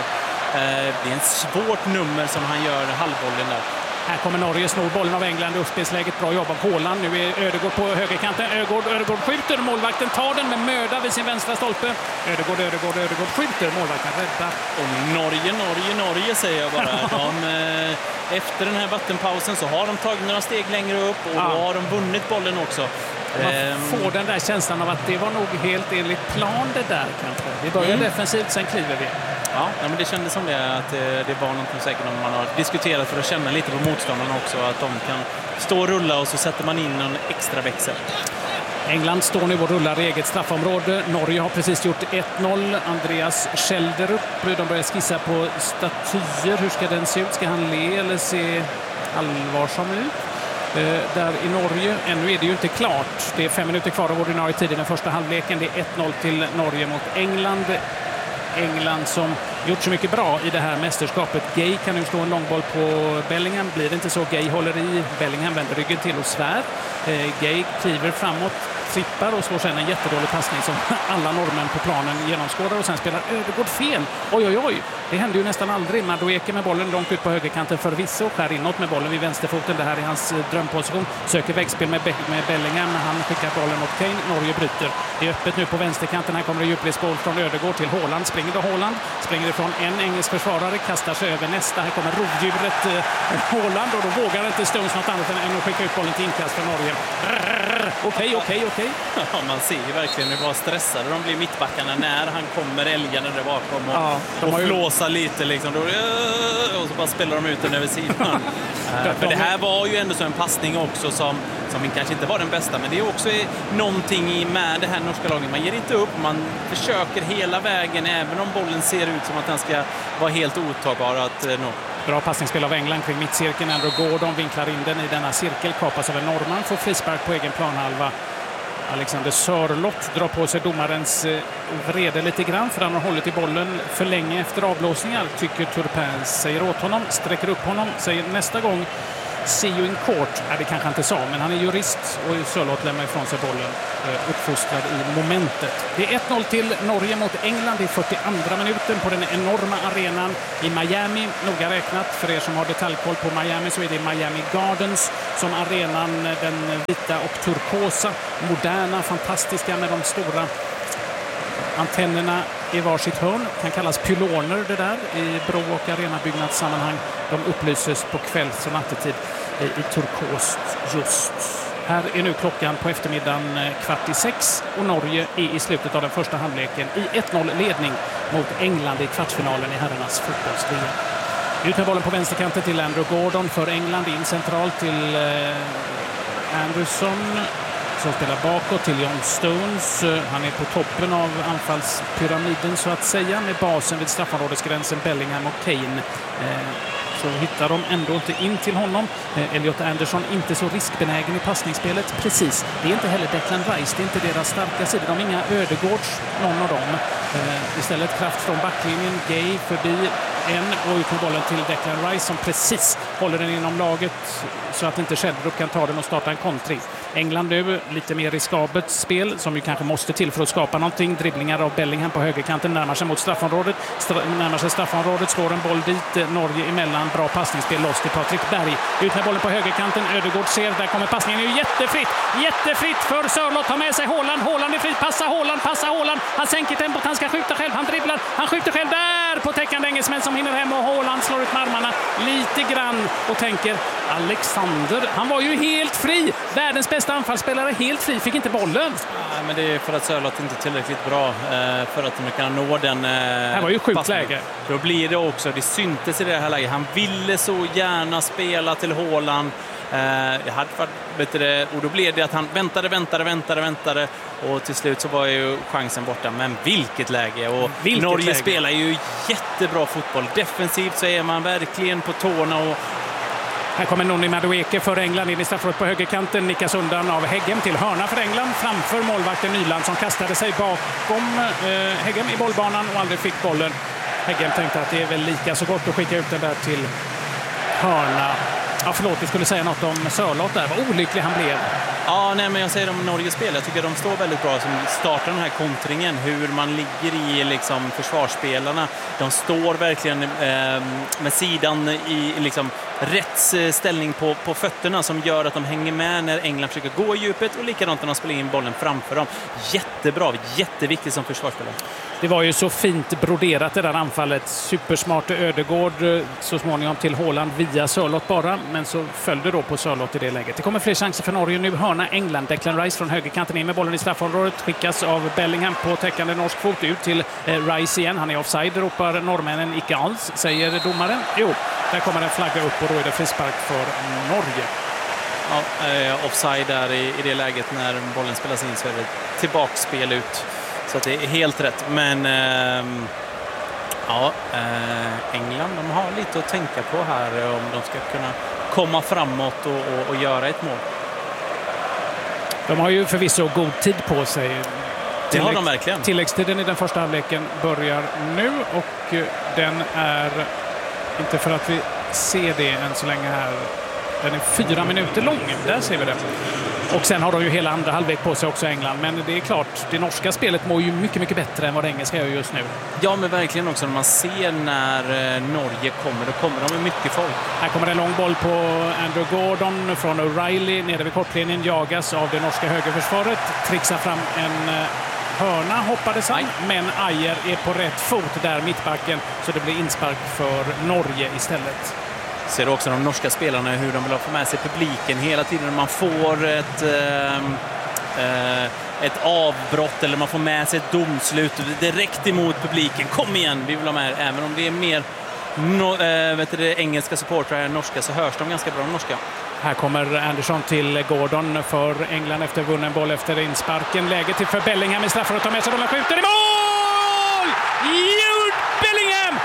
Eh, det är en svårt nummer som han gör halvbollen där. Här kommer Norge, snor bollen av England, uppspelsläget, bra jobb av Haaland. Nu är Ödegård på högerkanten, Ödegård, Ödegård skjuter, målvakten tar den med möda vid sin vänstra stolpe. Ödegård, Ödegård, Ödegård skjuter, målvakten räddar. Och Norge, Norge, Norge säger jag bara. De, eh, efter den här vattenpausen så har de tagit några steg längre upp och ja. då har de vunnit bollen också. Man får den där känslan av att det var nog helt enligt plan det där kanske. Vi börjar mm. defensivt, sen kliver vi. Ja, men det kändes som det, att det, det var något säkert om man har diskuterat för att känna lite på motståndarna också, att de kan stå och rulla och så sätter man in en extra växel. England står nu och rullar i eget straffområde. Norge har precis gjort ett noll. Andreas Schjelderup, de börjar skissa på statyer. Hur ska den se ut? Ska han le eller se allvarsam ut? Uh, där i Norge. Ännu är det ju inte klart. Det är fem minuter kvar av ordinarie tid i den första halvleken. Det är ett noll till Norge mot England. England som gjort så mycket bra i det här mästerskapet. Gay kan nu slå en långboll på Bellingham. Blir det inte så, Gay håller i. Bellingham vänder ryggen till och svär. Uh, Gay kliver framåt, trippar och slår sedan en jättedålig passning som alla norrmän på planen genomskådar och sen spelar Ödegård fel. Oj, oj, oj. Det händer ju nästan aldrig. Madueke med bollen långt ut på högerkanten förvisso. Skär inåt med bollen vid vänsterfoten. Det här är hans drömposition. Söker vägspel med, Be- med Bellingham. Han skickar bollen mot Kane. Norge bryter. Det är öppet nu på vänsterkanten. Här kommer det djupledsboll från Ödegård till Haaland. Springer då Haaland. Springer ifrån en engelsk försvarare. Kastar sig över nästa. Här kommer rovdjuret eh, Haaland. Och då vågar inte Stones något annat än att skicka ut bollen till inkast för Norge. Okej, okej, okej. Ja, man ser ju verkligen hur bara stressade de blir mittbackarna när han kommer älgarna där bakom och, ja, de och ju... flåsar lite liksom. Då, och så bara spelar de ut den över sidan. uh, för det här var ju ändå så en passning också som, som kanske inte var den bästa, men det är också någonting med det här norska laget. Man ger inte upp, man försöker hela vägen även om bollen ser ut som att den ska vara helt otagbar att uh, nå. Bra passningsspel av England kring mittcirkeln. Andrew Gordon vinklar in den i denna cirkel. Kapas av en norrman. Får frispark på egen planhalva. Alexander Sörloth drar på sig domarens vrede lite grann för han har hållit i bollen för länge efter avblåsningar, tycker Turpin, säger åt honom, sträcker upp honom, säger nästa gång see you in court. Ja, det kanske han inte sa, men han är jurist och Sörloth lämnar ifrån sig bollen, uppfostrad i momentet. Det är ett noll till Norge mot England i fyrtioandra minuten på den enorma arenan i Miami. Noga räknat, för er som har detaljkoll på Miami, så är det Miami Gardens som arenan, den vita och turkosa, moderna, fantastiska med de stora antennerna i varsitt hörn. Kan kallas pyloner det där i bro- och arenabyggnadssammanhang. De upplyses på kvälls- och nattetid i, i turkost just. Här är nu klockan på eftermiddagen kvart i sex och Norge är i slutet av den första halvleken i ett noll ledning mot England i kvartsfinalen i herrarnas fotbolls-V M. Ut med bollen på vänsterkanten till Andrew Gordon för England, in centralt till eh, Anderson som spelar bakåt till John Stones. Han är på toppen av anfallspyramiden så att säga, med basen vid straffområdesgränsen Bellingham och Kane. Eh, så hittar de ändå inte in till honom. Eh, Elliot Anderson inte så riskbenägen i passningsspelet. Precis, det är inte heller Declan Rice, det är inte deras starka sidor. De är inga Ödegårds, någon av dem. Eh, istället kraft från backlinjen, Gay förbi en och ut med bollen till Declan Rice som precis håller den inom laget så att inte Sheldrup kan ta den och starta en kontring. England nu lite mer riskabelt spel som ju kanske måste till för att skapa någonting. Dribblingar av Bellingham på högerkanten, närmar sig mot straffområdet. Stra- närmar sig straffområdet, slår en boll dit. Norge emellan, bra passningsspel loss till Patrik Berg. Ut med bollen på högerkanten, Ödegård ser, där kommer passningen. Det är ju jättefritt, jättefritt för Sörloth, tar med sig Haaland. Haaland är fritt, passa Haaland, passa Haaland. Han sänker tempot, han ska skjuta själv, han dribblar, han skjuter själv där på täckande engelsmän som hinner hem och Haaland slår ut med armarna lite grann och tänker Alexander, han var ju helt fri. Världens bästa anfallsspelare, helt fri, fick inte bollen. Ja, men det är för att Sörloth inte är tillräckligt bra eh, för att de kan nå den. Eh, det var ju sjukt läge. Då blir det också, det syntes i det här läget. Han ville så gärna spela till Haaland. Eh, det hade varit, vet du, och då blev det att han väntade, väntade, väntade, väntade och till slut så var ju chansen borta. Men vilket läge! Och vilket Norge läge. spelar ju jättebra fotboll. Defensivt så är man verkligen på tårna och här kommer Noni Madueke för England in i straffområdet på högerkanten. Nickas undan av Heggem till hörna för England framför målvakten Nyland som kastade sig bakom eh, Heggem i bollbanan och aldrig fick bollen. Heggem tänkte att det är väl lika så gott att skicka ut den där till hörna. Ja, förlåt, du skulle säga något om Sörloth där. Vad olycklig han blev. Ja, nej, men jag säger om Norges spel. Jag tycker de står väldigt bra som startar den här kontringen. Hur man ligger i liksom, försvarsspelarna. De står verkligen eh, med sidan i liksom, rätt ställning på, på fötterna som gör att de hänger med när England försöker gå i djupet och likadant när de spelar in bollen framför dem. Jättebra, jätteviktigt som försvarsspelare. Det var ju så fint broderat det där anfallet. Supersmart Ödegård så småningom till Haaland via Sörloth bara. Men så följde då på Sörloth i det läget. Det kommer fler chanser för Norge nu. Hörna England. Declan Rice från högerkanten in med bollen i straffområdet. Skickas av Bellingham på täckande norsk fot ut till eh, Rice igen. Han är offside, ropar norrmännen icke alls, säger domaren. Jo, där kommer en flagga upp och då är det frispark för Norge. Ja, eh, offside där i, i det läget när bollen spelas in så är det tillbaksspel ut. Så att det är helt rätt. Men eh, ja, eh, England de har lite att tänka på här om de ska kunna komma framåt och, och, och göra ett mål. De har ju förvisso god tid på sig. Det Tillägg, har de verkligen. Tilläggstiden i den första halvleken börjar nu och den är, inte för att vi ser det än så länge här, den är fyra minuter lång. Där ser vi det. Och sen har de ju hela andra halvlek på sig också England. Men det är klart, det norska spelet mår ju mycket, mycket bättre än vad det engelska gör just nu. Ja, men verkligen också när man ser när Norge kommer, då kommer de med mycket folk. Här kommer en lång boll på Andrew Gordon från O'Reilly. Nere vid kortlinjen jagas av det norska högerförsvaret. Trixar fram en hörna, hoppades han. Men Ajer är på rätt fot där, mittbacken. Så det blir inspark för Norge istället. Ser också de norska spelarna hur de vill få med sig publiken hela tiden när man får ett, eh, ett avbrott eller man får med sig ett domslut direkt emot publiken. Kom igen, vi vill ha med. Även om det är mer no, eh, vet du, engelska supportrar än norska så hörs de ganska bra de norska. Här kommer Anderson till Gordon för England efter vunnen boll efter insparken. Läge till för Bellingham i straffområdet. Tar med sig bollen, skjuter i mål! Jude Bellingham!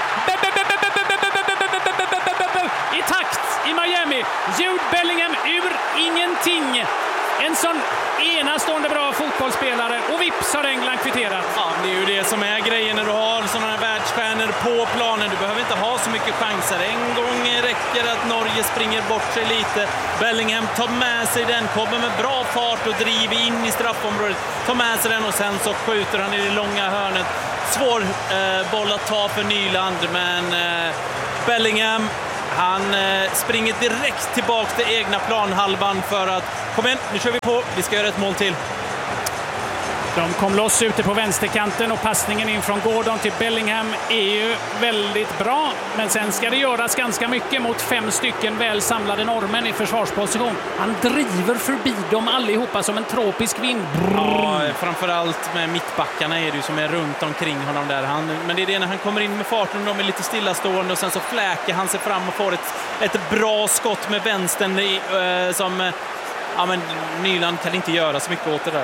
I takt i Miami. Jude Bellingham ur ingenting En sån enastående bra fotbollsspelare och vips har England kvitterat. Ja, det är ju det som är grejen när du har sådana här världsstjärnor på planen. Du behöver inte ha så mycket chanser. En gång räcker att Norge springer bort sig lite. Bellingham tar med sig den, kommer med bra fart och driver in i straffområdet. Tar med sig den och sen så skjuter han i det långa hörnet. Svår eh, boll att ta för Nyland, men eh, Bellingham, han eh, springer direkt tillbaka till egna planhalvan för att kom igen, nu kör vi på, vi ska göra ett mål till. De kom loss ute på vänsterkanten och passningen in från Gordon till Bellingham är ju väldigt bra. Men sen ska det göras ganska mycket mot fem stycken väl samlade norrmän i försvarsposition. Han driver förbi dem allihopa som en tropisk vind. Ja, framförallt med mittbackarna är det ju som är runt omkring honom där. Han, men det är det när han kommer in med farten, de är lite stillastående och sen så fläker han sig fram och får ett, ett bra skott med vänstern i, äh, som ja, men Nyland kan inte göra så mycket åt det där.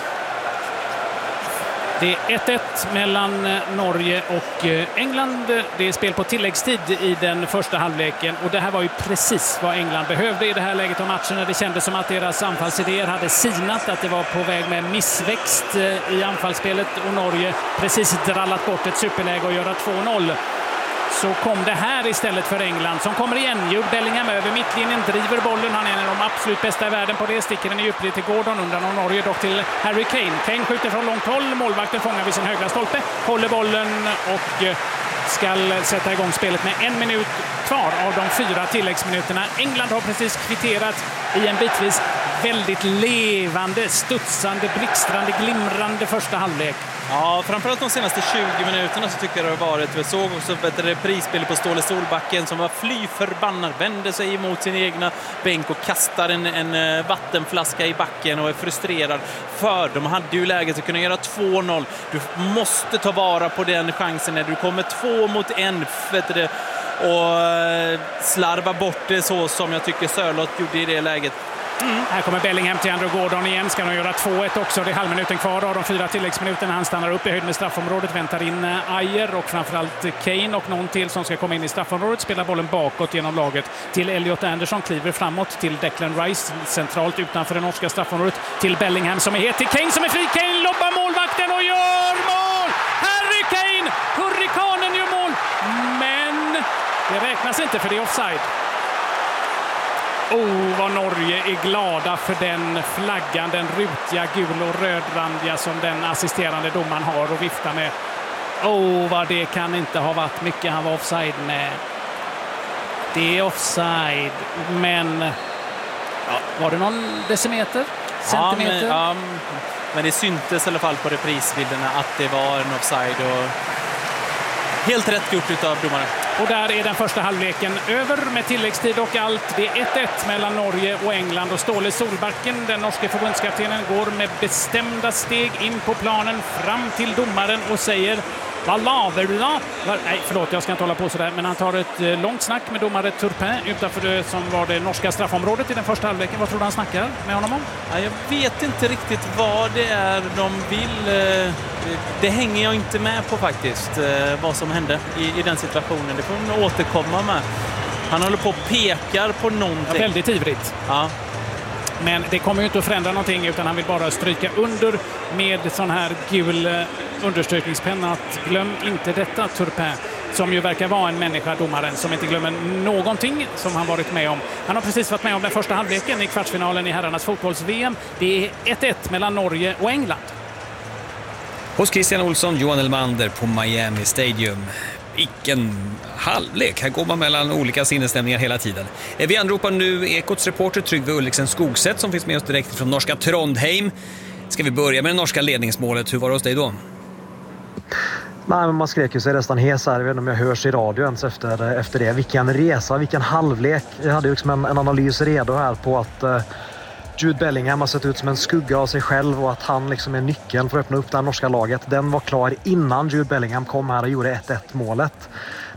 Det är ett ett mellan Norge och England. Det är spel på tilläggstid i den första halvleken. Och det här var ju precis vad England behövde i det här läget av matchen. När det kändes som att deras anfallsidéer hade sinat. Att det var på väg med missväxt i anfallsspelet. Och Norge precis drallat bort ett superläge och göra två noll. Så kom det här istället för England som kommer igen. Jude Bellingham över mittlinjen, driver bollen. Han är en av de absolut bästa i världen på det. Sticker den i djupled till Gordon, undan av Norge dock till Harry Kane. Kane skjuter från långt håll. Målvakten fångar vid sin högra stolpe. Håller bollen och ska sätta igång spelet med en minut kvar av de fyra tilläggsminuterna. England har precis kvitterat i en bitvis väldigt levande, studsande, blixtrande, glimrande första halvlek. Ja, framförallt de senaste tjugo minuterna så tycker jag det har varit. Vi såg också ett reprisspel på Ståle Solbacken som var fly förbannad, vände sig emot sin egna bänk och kastar en, en vattenflaska i backen och är frustrerad. För de hade ju läget att kunna göra två noll. Du måste ta vara på den chansen när du kommer två mot en, vet du det, och slarva bort det så som jag tycker Sörlott gjorde i det läget. Mm. Här kommer Bellingham till Andrew Gordon igen. Ska de göra två ett också. Det är halvminuten kvar av de fyra tilläggsminuterna. Han stannar upp i höjd med straffområdet. Väntar in Ayer och framförallt Kane och någon till som ska komma in i straffområdet. Spelar bollen bakåt genom laget till Elliot Anderson. Kliver framåt till Declan Rice. Centralt utanför det norska straffområdet. Till Bellingham som är het. Till Kane som är fri. Kane lobbar målvakten och gör mål! Harry Kane! Hurrikanen gör mål! Men det räknas inte för det är offside. Oh, vad Norge är glada för den flaggan, den rutiga, gul och rödrandiga som den assisterande domaren har och vifta med. Oh, vad det kan inte ha varit mycket han var offside med. Det är offside, men ja, var det någon decimeter? Centimeter? Ja, men, ja, men det syntes i alla fall på reprisbilderna att det var en offside och helt rätt gjort utav domaren. Och där är den första halvleken över med tilläggstid och allt. Det är ett ett mellan Norge och England och Ståle Solbacken, den norske förbundskaptenen, går med bestämda steg in på planen fram till domaren och säger: vad laver du då? Nej, förlåt, jag ska inte hålla på sådär. Men han tar ett långt snack med domare Turpin utanför det som var det norska straffområdet i den första halvleken. Vad tror du han snackar med honom om? Ja, jag vet inte riktigt vad det är de vill. Det hänger jag inte med på faktiskt, vad som hände i, i den situationen. Det får man återkomma med. Han håller på och pekar på någonting. Ja, väldigt ivrigt. Ja. Men det kommer ju inte att förändra någonting utan han vill bara stryka under med sån här gul understrykningspenna att glöm inte detta, Turpin, som ju verkar vara en människa, domaren, som inte glömmer någonting som han varit med om. Han har precis varit med om den första halvleken i kvartsfinalen i herrarnas fotbolls-V M. Det är ett ett mellan Norge och England. Hos Christian Olsson, Johan Elmander på Miami Stadium. Vilken halvlek. Här går man mellan olika sinnesstämningar hela tiden. Vi anropar nu Ekots reporter Trygve Ulriksen Skogsätt som finns med oss direkt från norska Trondheim. Ska vi börja med det norska ledningsmålet? Hur var det hos dig då? Nej, men man skrek ju sig nästan hes här. Jag vet inte om jag hörs i radio ens efter, efter det. Vilken resa, vilken halvlek. Jag hade ju liksom en, en analys redo här på att uh, Jude Bellingham har sett ut som en skugga av sig själv och att han liksom är nyckeln för att öppna upp det här norska laget. Den var klar innan Jude Bellingham kom här och gjorde ett ett målet.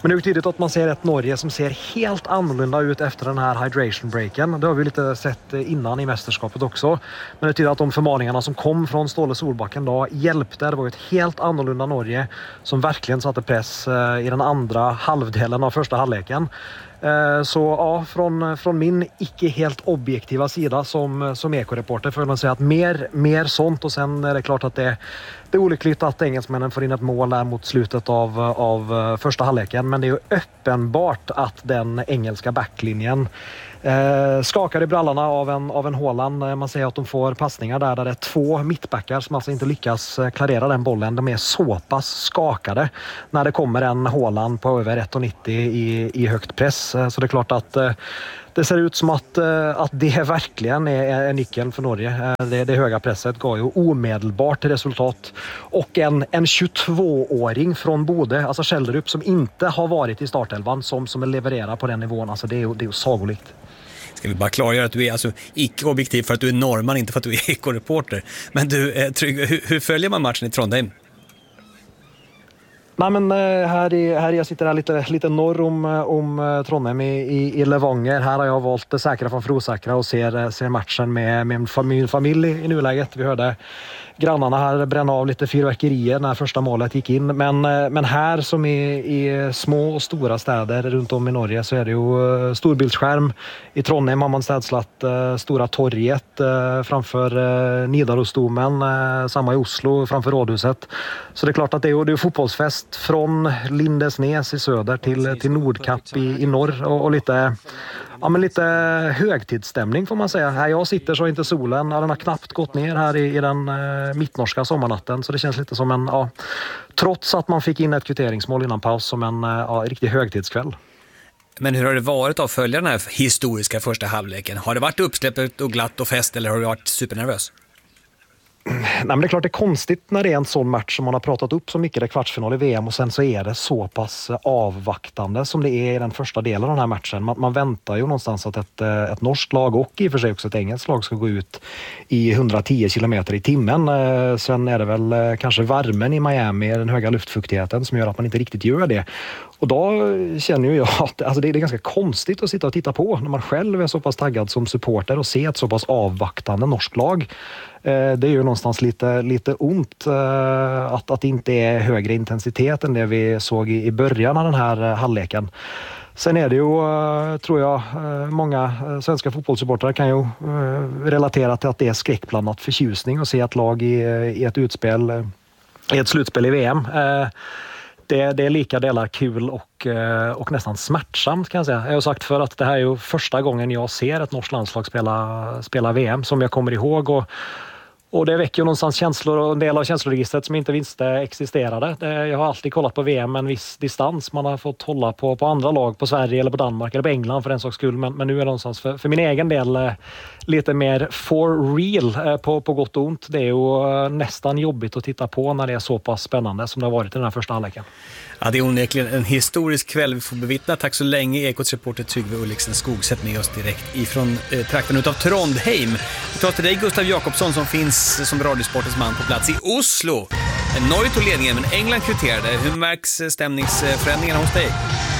Men det är tydligt att man ser ett Norge som ser helt annorlunda ut efter den här hydration breaken. Det har vi lite sett innan i mästerskapet också. Men det tyder att de förmaningarna som kom från Ståle Solbacken då hjälpte. Det var ett helt annorlunda Norge som verkligen satte press i den andra halvdelen av första halvleken. Så ja, från, från min icke helt objektiva sida som, som ekoreporter får man säga att mer, mer sånt. Och sen är det klart att det, det är olyckligt att engelsmännen får in ett mål där mot slutet av, av första halvleken. Men det är ju uppenbart att den engelska backlinjen eh, skakar i brallarna av en, av en Haaland. Man säger att de får passningar där, där det är två mittbackar som alltså inte lyckas klarera den bollen. De är så pass skakade när det kommer en Haaland på över ett komma nittio i, i högt press. Så det är klart att eh, det ser ut som att, eh, att det verkligen är, är nyckeln för Norge. Det, det höga presset gav ju omedelbart resultat. Och en, en tjugotvååring från Bodø, alltså Kjellerup, som inte har varit i startelvan, som, som levererar på den nivån. Alltså det är ju det är sagolikt. Ska vi bara klargöra att du är alltså icke-objektiv för att du är norrman, inte för att du är ekoreporter. Men du, eh, Trygve, hur, hur följer man matchen i Trondheim? Nej, men här, i, här jag sitter här lite, lite norr om, om Trondheim i, i, i Levanger. Här har jag valt det säkra från Frosäkra och ser, ser matchen med, med min familj, familj i nuläget. Vi hörde grannarna här bränna av lite fyrverkerier när första målet gick in. Men, men här som i, i små och stora städer runt om i Norge så är det ju storbildsskärm. I Trondheim har man städslat uh, Stora torget uh, framför uh, Nidarosdomen. Uh, samma i Oslo framför rådhuset. Så det är klart att det är, det är fotbollsfest från Lindesnes i söder till, till Nordkapp i, i norr. Och, och lite... Ja, men lite högtidsstämning får man säga. Här jag sitter så är inte solen, ja, den har knappt gått ner här i, i den eh, mittnorska sommarnatten. Så det känns lite som en, ja, trots att man fick in ett kvitteringsmål innan paus, som en ja, riktig högtidskväll. Men hur har det varit att följa den här historiska första halvleken? Har det varit uppsläppet och glatt och fest, eller har du varit supernervös? Nej, men det är klart det är konstigt när det är en sån match som man har pratat upp så mycket, det är kvartsfinal i V M, och sen så är det så pass avvaktande som det är i den första delen av den här matchen. Man, man väntar ju någonstans att ett, ett norskt lag och i och för sig också ett engelskt lag ska gå ut i hundratio kilometer i timmen. Sen är det väl kanske värmen i Miami, den höga luftfuktigheten, som gör att man inte riktigt gör det. Och då känner jag att alltså det är ganska konstigt att sitta och titta på när man själv är så pass taggad som supporter och se ett så pass avvaktande norskt lag. Det är ju någonstans lite, lite ont att, att det inte är högre intensitet än det vi såg i början av den här halvleken. Sen är det ju, tror jag, många svenska fotbollssupportrar kan ju relatera till att det är skräckblandat förtjusning att se ett lag i, i ett utspel, i ett slutspel i V M. Det, det är lika delar kul och, och nästan smärtsamt, kan jag säga. Jag har sagt för att det här är ju första gången jag ser ett norskt landslag spela, spela V M som jag kommer ihåg. Och, och det väcker ju någonstans känslor och en del av känsloregistret som inte visste existerade. Det, jag har alltid kollat på V M med en viss distans. Man har fått hålla på, på andra lag, på Sverige eller på Danmark eller på England för en sak skull. Men, men nu är det någonstans för, för min egen del lite mer for real på, på gott och ont. Det är ju nästan jobbigt att titta på när det är så pass spännande som det har varit i den här första halvleken. Ja, det är onekligen en historisk kväll vi får bevittna. Tack så länge, Ekots reporter Trygve Ulliksen Skogsätt med oss direkt ifrån eh, trakten utav Trondheim. Vi tar till dig Gustav Jakobsson som finns som radiosportens man på plats i Oslo. Norge tog ledningen men England kvitterade. Hur märks stämningsförändringarna hos dig?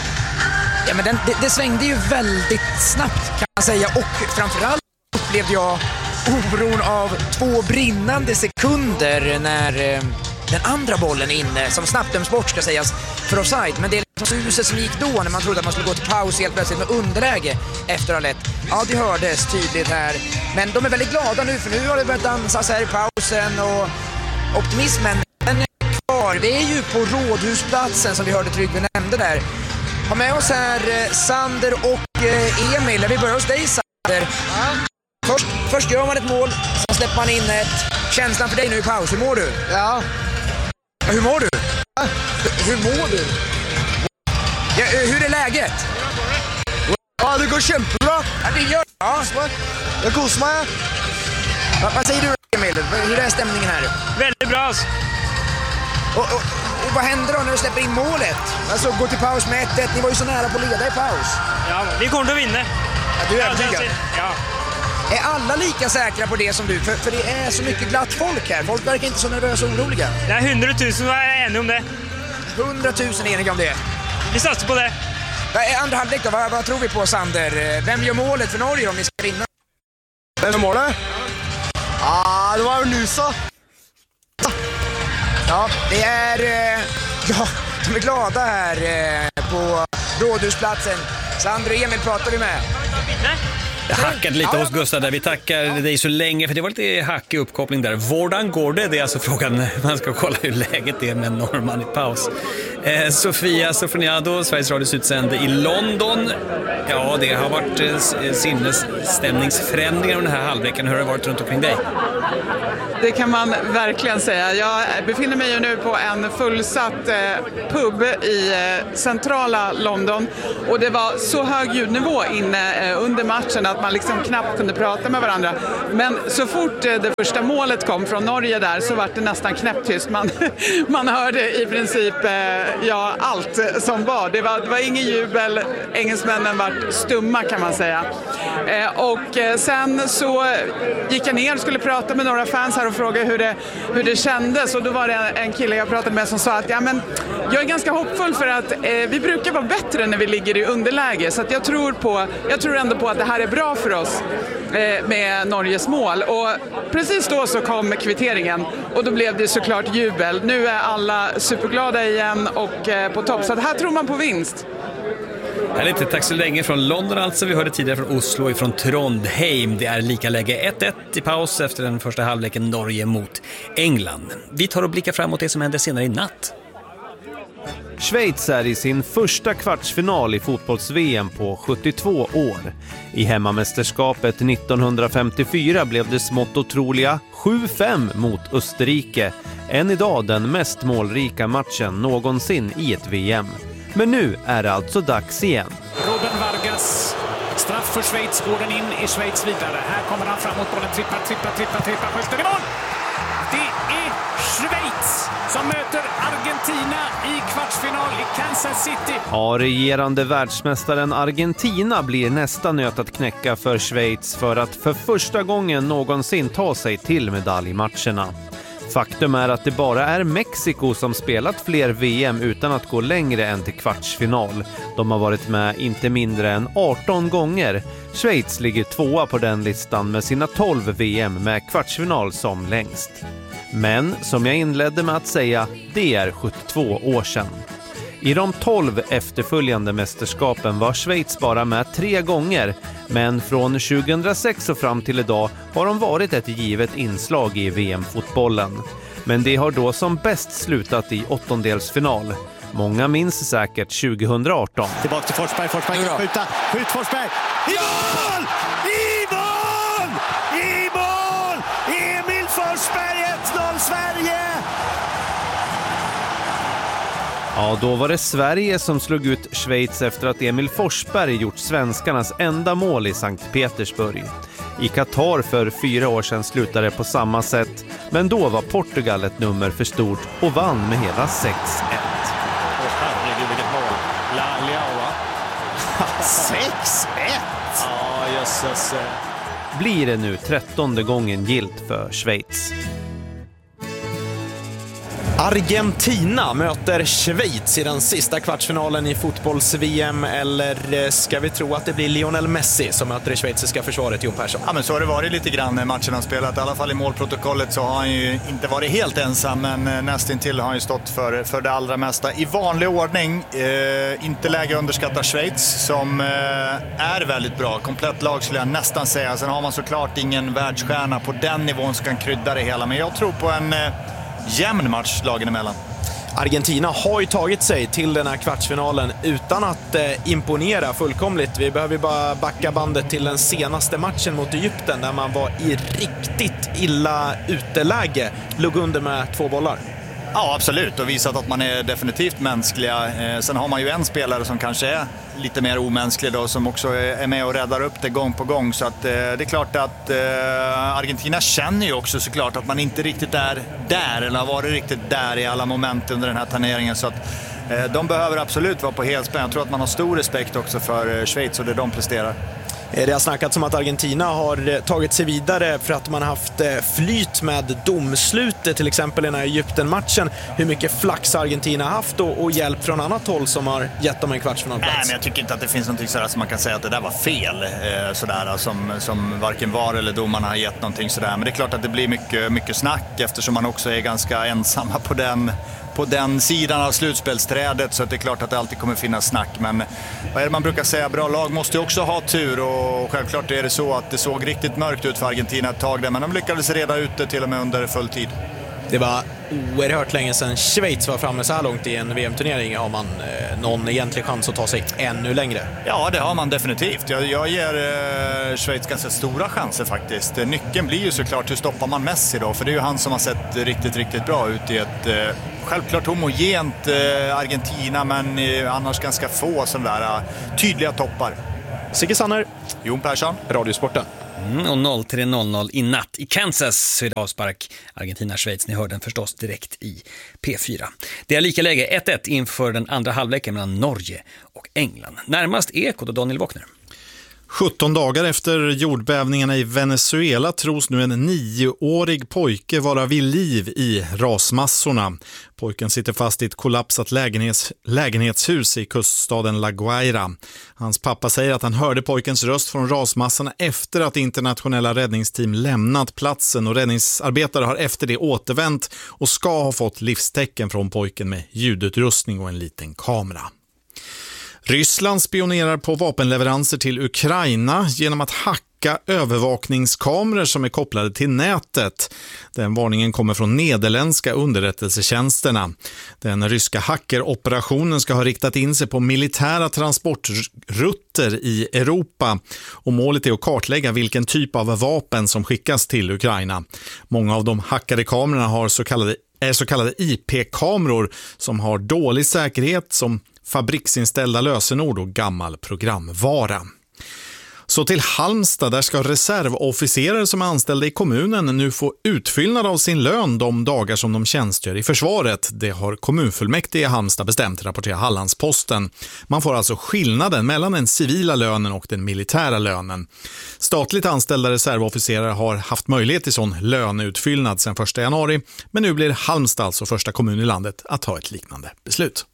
Ja, men den, det, det svängde ju väldigt snabbt kan man säga, och framförallt upplevde jag oron av två brinnande sekunder när eh, den andra bollen inne, som snabbt döms bort ska sägas för offside, men det är liksom suset som gick då när man trodde att man skulle gå till paus helt plötsligt med underläge efter att ha lett. Ja, det hördes tydligt här, men de är väldigt glada nu för nu har det börjat dansas här i pausen och optimismen den är kvar. Vi är ju på Rådhusplatsen som vi hörde Trygve nämnde där. Ha med oss här eh, Sander och eh, Emil. Vi börjar hos dig, Sander. Ja. Först, först gör man ett mål, sen släpper man in ett. Känslan för dig nu i paus, hur mår du? Ja. Hur mår du? Ja. Hur mår du? Ja, hur är läget? Ja, det går kämpebra. Ja, det gör ja. Jag kosar mig. Ja, vad säger du, Emil? Hur är stämningen här? Väldigt bra. Och, och, och vad händer då när du släpper in målet? Alltså, gå till paus med ett ett. Ni var ju så nära på att leda i paus. Ja, vi kommer att vinna. Ja, du är övertygad? Ja. Är alla lika säkra på det som du? För, för det är så mycket glatt folk här. Folk verkar inte så nervösa och oroliga. Det är hundratusen som är eniga om det. Hundratusen är eniga om det. vi satsar på det. Andra halvlek då, vad, vad tror vi på, Sander? Vem gör målet för Norge om vi ska vinna? Vem är målet? Ah, det var väl Nusa. Ja, det är... Eh, ja, de är glada här eh, på Rådhusplatsen. Sander och Emil pratar vi med. Det hackade lite hos Gustav där. Vi tackar dig så länge, för det var lite hackig uppkoppling där. Vårdan går det? Det är alltså frågan. Man ska kolla hur läget är med norrman i paus. Eh, Sofia Sofoniado, Sveriges Radios utsände i London. Ja, det har varit eh, sinnesstämningsförändringar under den här halvveckan. Hur har det varit runt omkring dig? Det kan man verkligen säga. Jag befinner mig ju nu på en fullsatt eh, pub i eh, centrala London. Och det var så hög ljudnivå inne eh, under matchen att man liksom knappt kunde prata med varandra. Men så fort eh, det första målet kom från Norge där så var det nästan knäpptyst. Man, man hörde i princip eh, ja, allt som var. Det var, det var ingen jubel. Engelsmännen var stumma, kan man säga. Eh, och eh, sen så gick jag ner och skulle prata med några fans här och frågade hur det, hur det kändes. Och då var det en kille jag pratade med som sa att ja, men jag är ganska hoppfull för att eh, vi brukar vara bättre när vi ligger i underläge. Så att jag, tror på, jag tror ändå på att det här är bra för oss eh, med Norges mål. Och precis då så kom kvitteringen och då blev det såklart jubel. Nu är alla superglada igen och eh, på topp. Så att här tror man på vinst. Härligt, tack så länge från London alltså. Vi hörde tidigare från Oslo och från Trondheim. Det är lika läge ett ett i paus efter den första halvleken Norge mot England. Vi tar och blickar fram mot det som händer senare i natt. Schweiz är i sin första kvartsfinal i fotbolls-V M på sjuttiotvå år. I hemmamästerskapet nittonhundrafemtiofyra blev det smått otroliga sju fem mot Österrike. Än idag den mest målrika matchen någonsin i ett V M. Men nu är det alltså dags igen. Robin Vargas, straff för Schweiz, går den in i Schweiz vidare. Här kommer han framåt, bollen trippar, trippar, trippar, trippar, skjuter i mål! Det är Schweiz som möter Argentina i kvartsfinal i Kansas City. Ja, regerande världsmästaren Argentina blir nästa nöt att knäcka för Schweiz för att för första gången någonsin ta sig till medaljmatcherna. Faktum är att det bara är Mexiko som spelat fler V M utan att gå längre än till kvartsfinal. De har varit med inte mindre än arton gånger. Schweiz ligger tvåa på den listan med sina tolv V M med kvartsfinal som längst. Men som jag inledde med att säga, det är sjuttiotvå år sedan. I de tolv efterföljande mästerskapen var Schweiz bara med tre gånger, men från tjugohundrasex och fram till idag har de varit ett givet inslag i V M-fotbollen. Men det har då som bäst slutat i åttondelsfinal. Många minns säkert tjugohundraarton. Tillbaka till Forsberg, Forsberg kan skjuta. Skjut Forsberg! I mål! I mål! I mål! Emil Forsberg, ett noll Sverige! Ja, då var det Sverige som slog ut Schweiz efter att Emil Forsberg gjort svenskarnas enda mål i Sankt Petersburg. I Qatar för fyra år sedan slutade det på samma sätt, men då var Portugal ett nummer för stort och vann med hela sex ett. Åh herregud, vilket mål. La Liaua. sex ett! Ja, jösses. Blir det nu trettonde gången gilt för Schweiz. Argentina möter Schweiz i den sista kvartsfinalen i fotbolls-V M, eller ska vi tro att det blir Lionel Messi som möter det schweiziska försvaret, Jon Persson? Ja, men så har det varit lite grann när matchen har spelat. I alla fall i målprotokollet så har han ju inte varit helt ensam, men nästintill har han ju stått för, för det allra mesta. I vanlig ordning, eh, inte läge underskatta Schweiz som eh, är väldigt bra. Komplett lag skulle jag nästan säga. Sen har man såklart ingen världsstjärna på den nivån som kan krydda det hela, men jag tror på en eh, jämn match lagen emellan. Argentina har ju tagit sig till den här kvartsfinalen utan att eh, imponera fullkomligt. Vi behöver bara backa bandet till den senaste matchen mot Egypten där man var i riktigt illa uteläge. Låg under med två bollar. Ja, absolut, och visat att man är definitivt mänskliga. Eh, sen har man ju en spelare som kanske är lite mer omänsklig då, som också är med och räddar upp det gång på gång. Så att, eh, det är klart att eh, Argentina känner ju också såklart att man inte riktigt är där, eller har varit riktigt där i alla moment under den här turneringen. Så att eh, de behöver absolut vara på helspänn. Jag tror att man har stor respekt också för eh, Schweiz och det de presterar. Det har snackats om att Argentina har tagit sig vidare för att man har haft flyt med domslutet, till exempel i den här Egypten-matchen. Hur mycket flax Argentina har haft och, och hjälp från annat håll som har gett dem en kvartsfinalplats? Nej, men jag tycker inte att det finns någonting sådär som man kan säga att det där var fel, eh, sådär, som, som varken var eller domarna har gett någonting sådär. Men det är klart att det blir mycket, mycket snack eftersom man också är ganska ensamma på den på den sidan av slutspelsträdet, så att det är klart att det alltid kommer finnas snack. Men vad är det man brukar säga, bra lag måste ju också ha tur, och självklart är det så att det såg riktigt mörkt ut för Argentina ett tag där, men de lyckades reda ut det till och med under full tid. Det var oerhört länge sedan Schweiz var framme så här långt i en V M-turnering. Har man eh, någon egentlig chans att ta sig ännu längre? Ja, det har man definitivt. Jag, jag ger eh, Schweiz ganska stora chanser faktiskt. Nyckeln blir ju såklart hur stoppar man Messi då, för det är ju han som har sett riktigt, riktigt bra ut i ett eh, självklart homogent eh, Argentina, men eh, annars ganska få sådana där eh, tydliga toppar. Sigge Sanner, Jon Persson, Radiosporten. Mm, och noll tre noll noll i natt i Kansas så är det avspark Argentina-Schweiz. Ni hör den förstås direkt i P fyra. Det är lika läge ett ett inför den andra halvleken mellan Norge och England. Närmast Ekot och Daniel Wockner. sjutton dagar efter jordbävningarna i Venezuela tros nu en nioårig pojke vara vid liv i rasmassorna. Pojken sitter fast i ett kollapsat lägenhets, lägenhetshus i kuststaden La Guaira. Hans pappa säger att han hörde pojkens röst från rasmassorna efter att internationella räddningsteam lämnat platsen, och räddningsarbetare har efter det återvänt och ska ha fått livstecken från pojken med ljudutrustning och en liten kamera. Ryssland spionerar på vapenleveranser till Ukraina genom att hacka övervakningskameror som är kopplade till nätet. Den varningen kommer från nederländska underrättelsetjänsterna. Den ryska hackeroperationen ska ha riktat in sig på militära transportrutter i Europa, och målet är att kartlägga vilken typ av vapen som skickas till Ukraina. Många av de hackade kamerorna har så kallade, är så kallade I P-kameror som har dålig säkerhet, som fabriksinställda lösenord och gammal programvara. Så till Halmstad, där ska reservofficerare som är anställda i kommunen nu få utfyllnad av sin lön de dagar som de tjänstgör i försvaret. Det har kommunfullmäktige i Halmstad bestämt, rapporterar Hallandsposten. Man får alltså skillnaden mellan den civila lönen och den militära lönen. Statligt anställda reservofficerare har haft möjlighet till sån löneutfyllnad sedan första januari, men nu blir Halmstad alltså första kommun i landet att ta ett liknande beslut.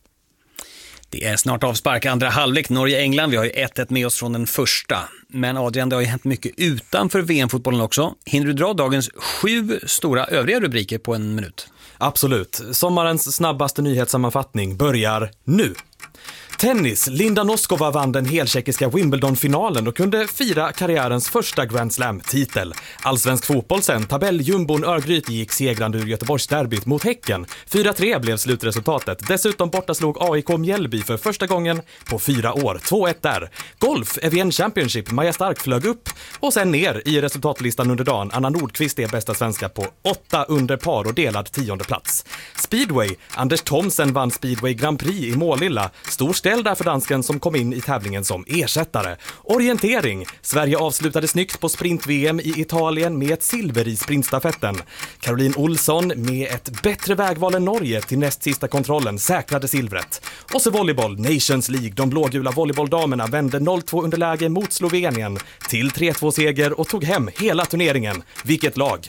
Det är snart avspark andra halvlek Norge-England. Vi har ju ett ett med oss från den första. Men Adrian, det har ju hänt mycket utanför V M-fotbollen också. Hinner du dra dagens sju stora övriga rubriker på en minut? Absolut. Sommarens snabbaste nyhetssammanfattning börjar nu. Tennis. Linda Noskova vann den heltjeckiska Wimbledon-finalen och kunde fira karriärens första Grand Slam-titel. Allsvensk fotboll sen. Tabelljumbon Örgryte gick segrande ur Göteborgsderbyt mot Häcken. fyra tre blev slutresultatet. Dessutom borta slog A I K Mjällby för första gången på fyra år. två ett där. Golf. Evian Championship. Maja Stark flög upp och sen ner i resultatlistan under dagen. Anna Nordqvist är bästa svenska på åtta under par och delad tionde plats. Speedway. Anders Thomsen vann Speedway Grand Prix i Målilla. Stor ställ där för dansken som kom in i tävlingen som ersättare. Orientering. Sverige avslutade snyggt på sprint-V M i Italien med ett silver i sprintstafetten. Caroline Olsson med ett bättre vägval än Norge till näst sista kontrollen säkrade silvret. Och så volleyboll, Nations League. De blågula volleybolldamerna vände noll två underläge mot Slovenien till tre två seger och tog hem hela turneringen. Vilket lag!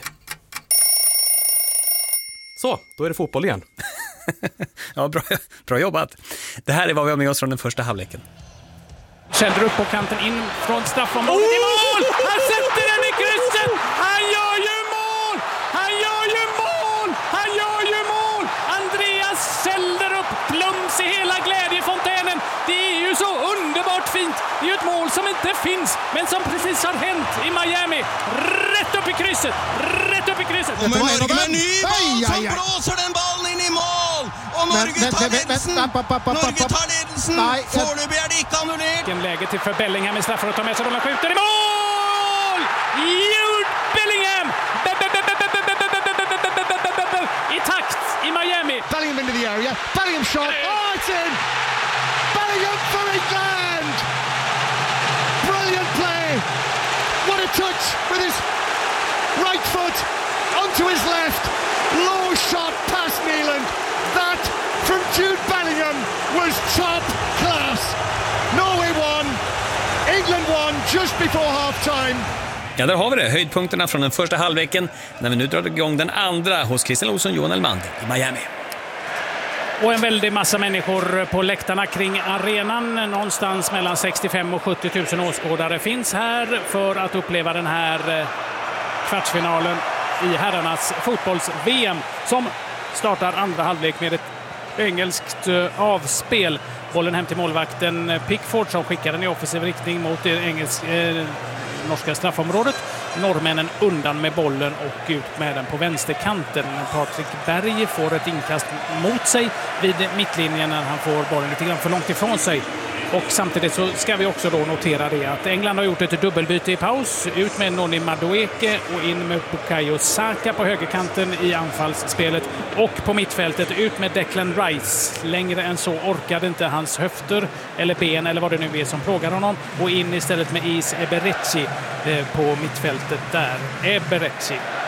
Så, då är det fotboll igen. Ja, bra, bra jobbat. Det här är vad vi har med oss från den första halvleken. Kälder upp på kanten in från straffområdet i mål! Han sätter den i krysset! Han gör ju mål! Han gör ju mål! Han gör ju mål! Andreas Kälder upp, plums i hela glädjefontänen. Det är ju så underbart fint. Det är ju ett mål som inte finns, men som precis har hänt i Miami. Rätt upp i krysset! Rätt upp i krysset! Och Norge med ny boll som blåser den bollen in i mål! Och Norge tar ledelsen! Norge tar ledelsen! Foreløpig er det ikke annullert! En läge till för Bellingham i straffar och tar med sig bollen, skjuter i mål! Jude Bellingham! I takt i Miami. Bellingham into the area. Bellingham shot. Oh, it's in! Bellingham for England! Brilliant play! What a touch with his right foot onto his left. Low shot past Neeland. That from Jude Bellingham was top class. Norway won, England won, just before half time. Ja, där har vi det. Höjdpunkterna från den första halvleken när vi nu drar igång den andra hos Christian Olsson och Johan Elmander i Miami. Och en väldig massa människor på läktarna kring arenan. Någonstans mellan sextiofem och sjuttio tusen åskådare finns här för att uppleva den här kvartsfinalen i herrarnas fotbolls-V M som startar andra halvlek med ett engelskt avspel. Bollen hem till målvakten Pickford som skickar den i offensiv riktning mot det engelska, eh, norska straffområdet. Norrmännen undan med bollen och ut med den på vänsterkanten. Patrik Berg får ett inkast mot sig vid mittlinjen när han får bollen lite grann för långt ifrån sig. Och samtidigt så ska vi också då notera det att England har gjort ett dubbelbyte i paus. Ut med Noni Madueke och in med Bukayo Saka på högerkanten i anfallsspelet. Och på mittfältet ut med Declan Rice. Längre än så orkade inte hans höfter eller ben eller vad det nu är som plågar honom. Och in istället med Is Eberechi på mittfältet där. Eberechi.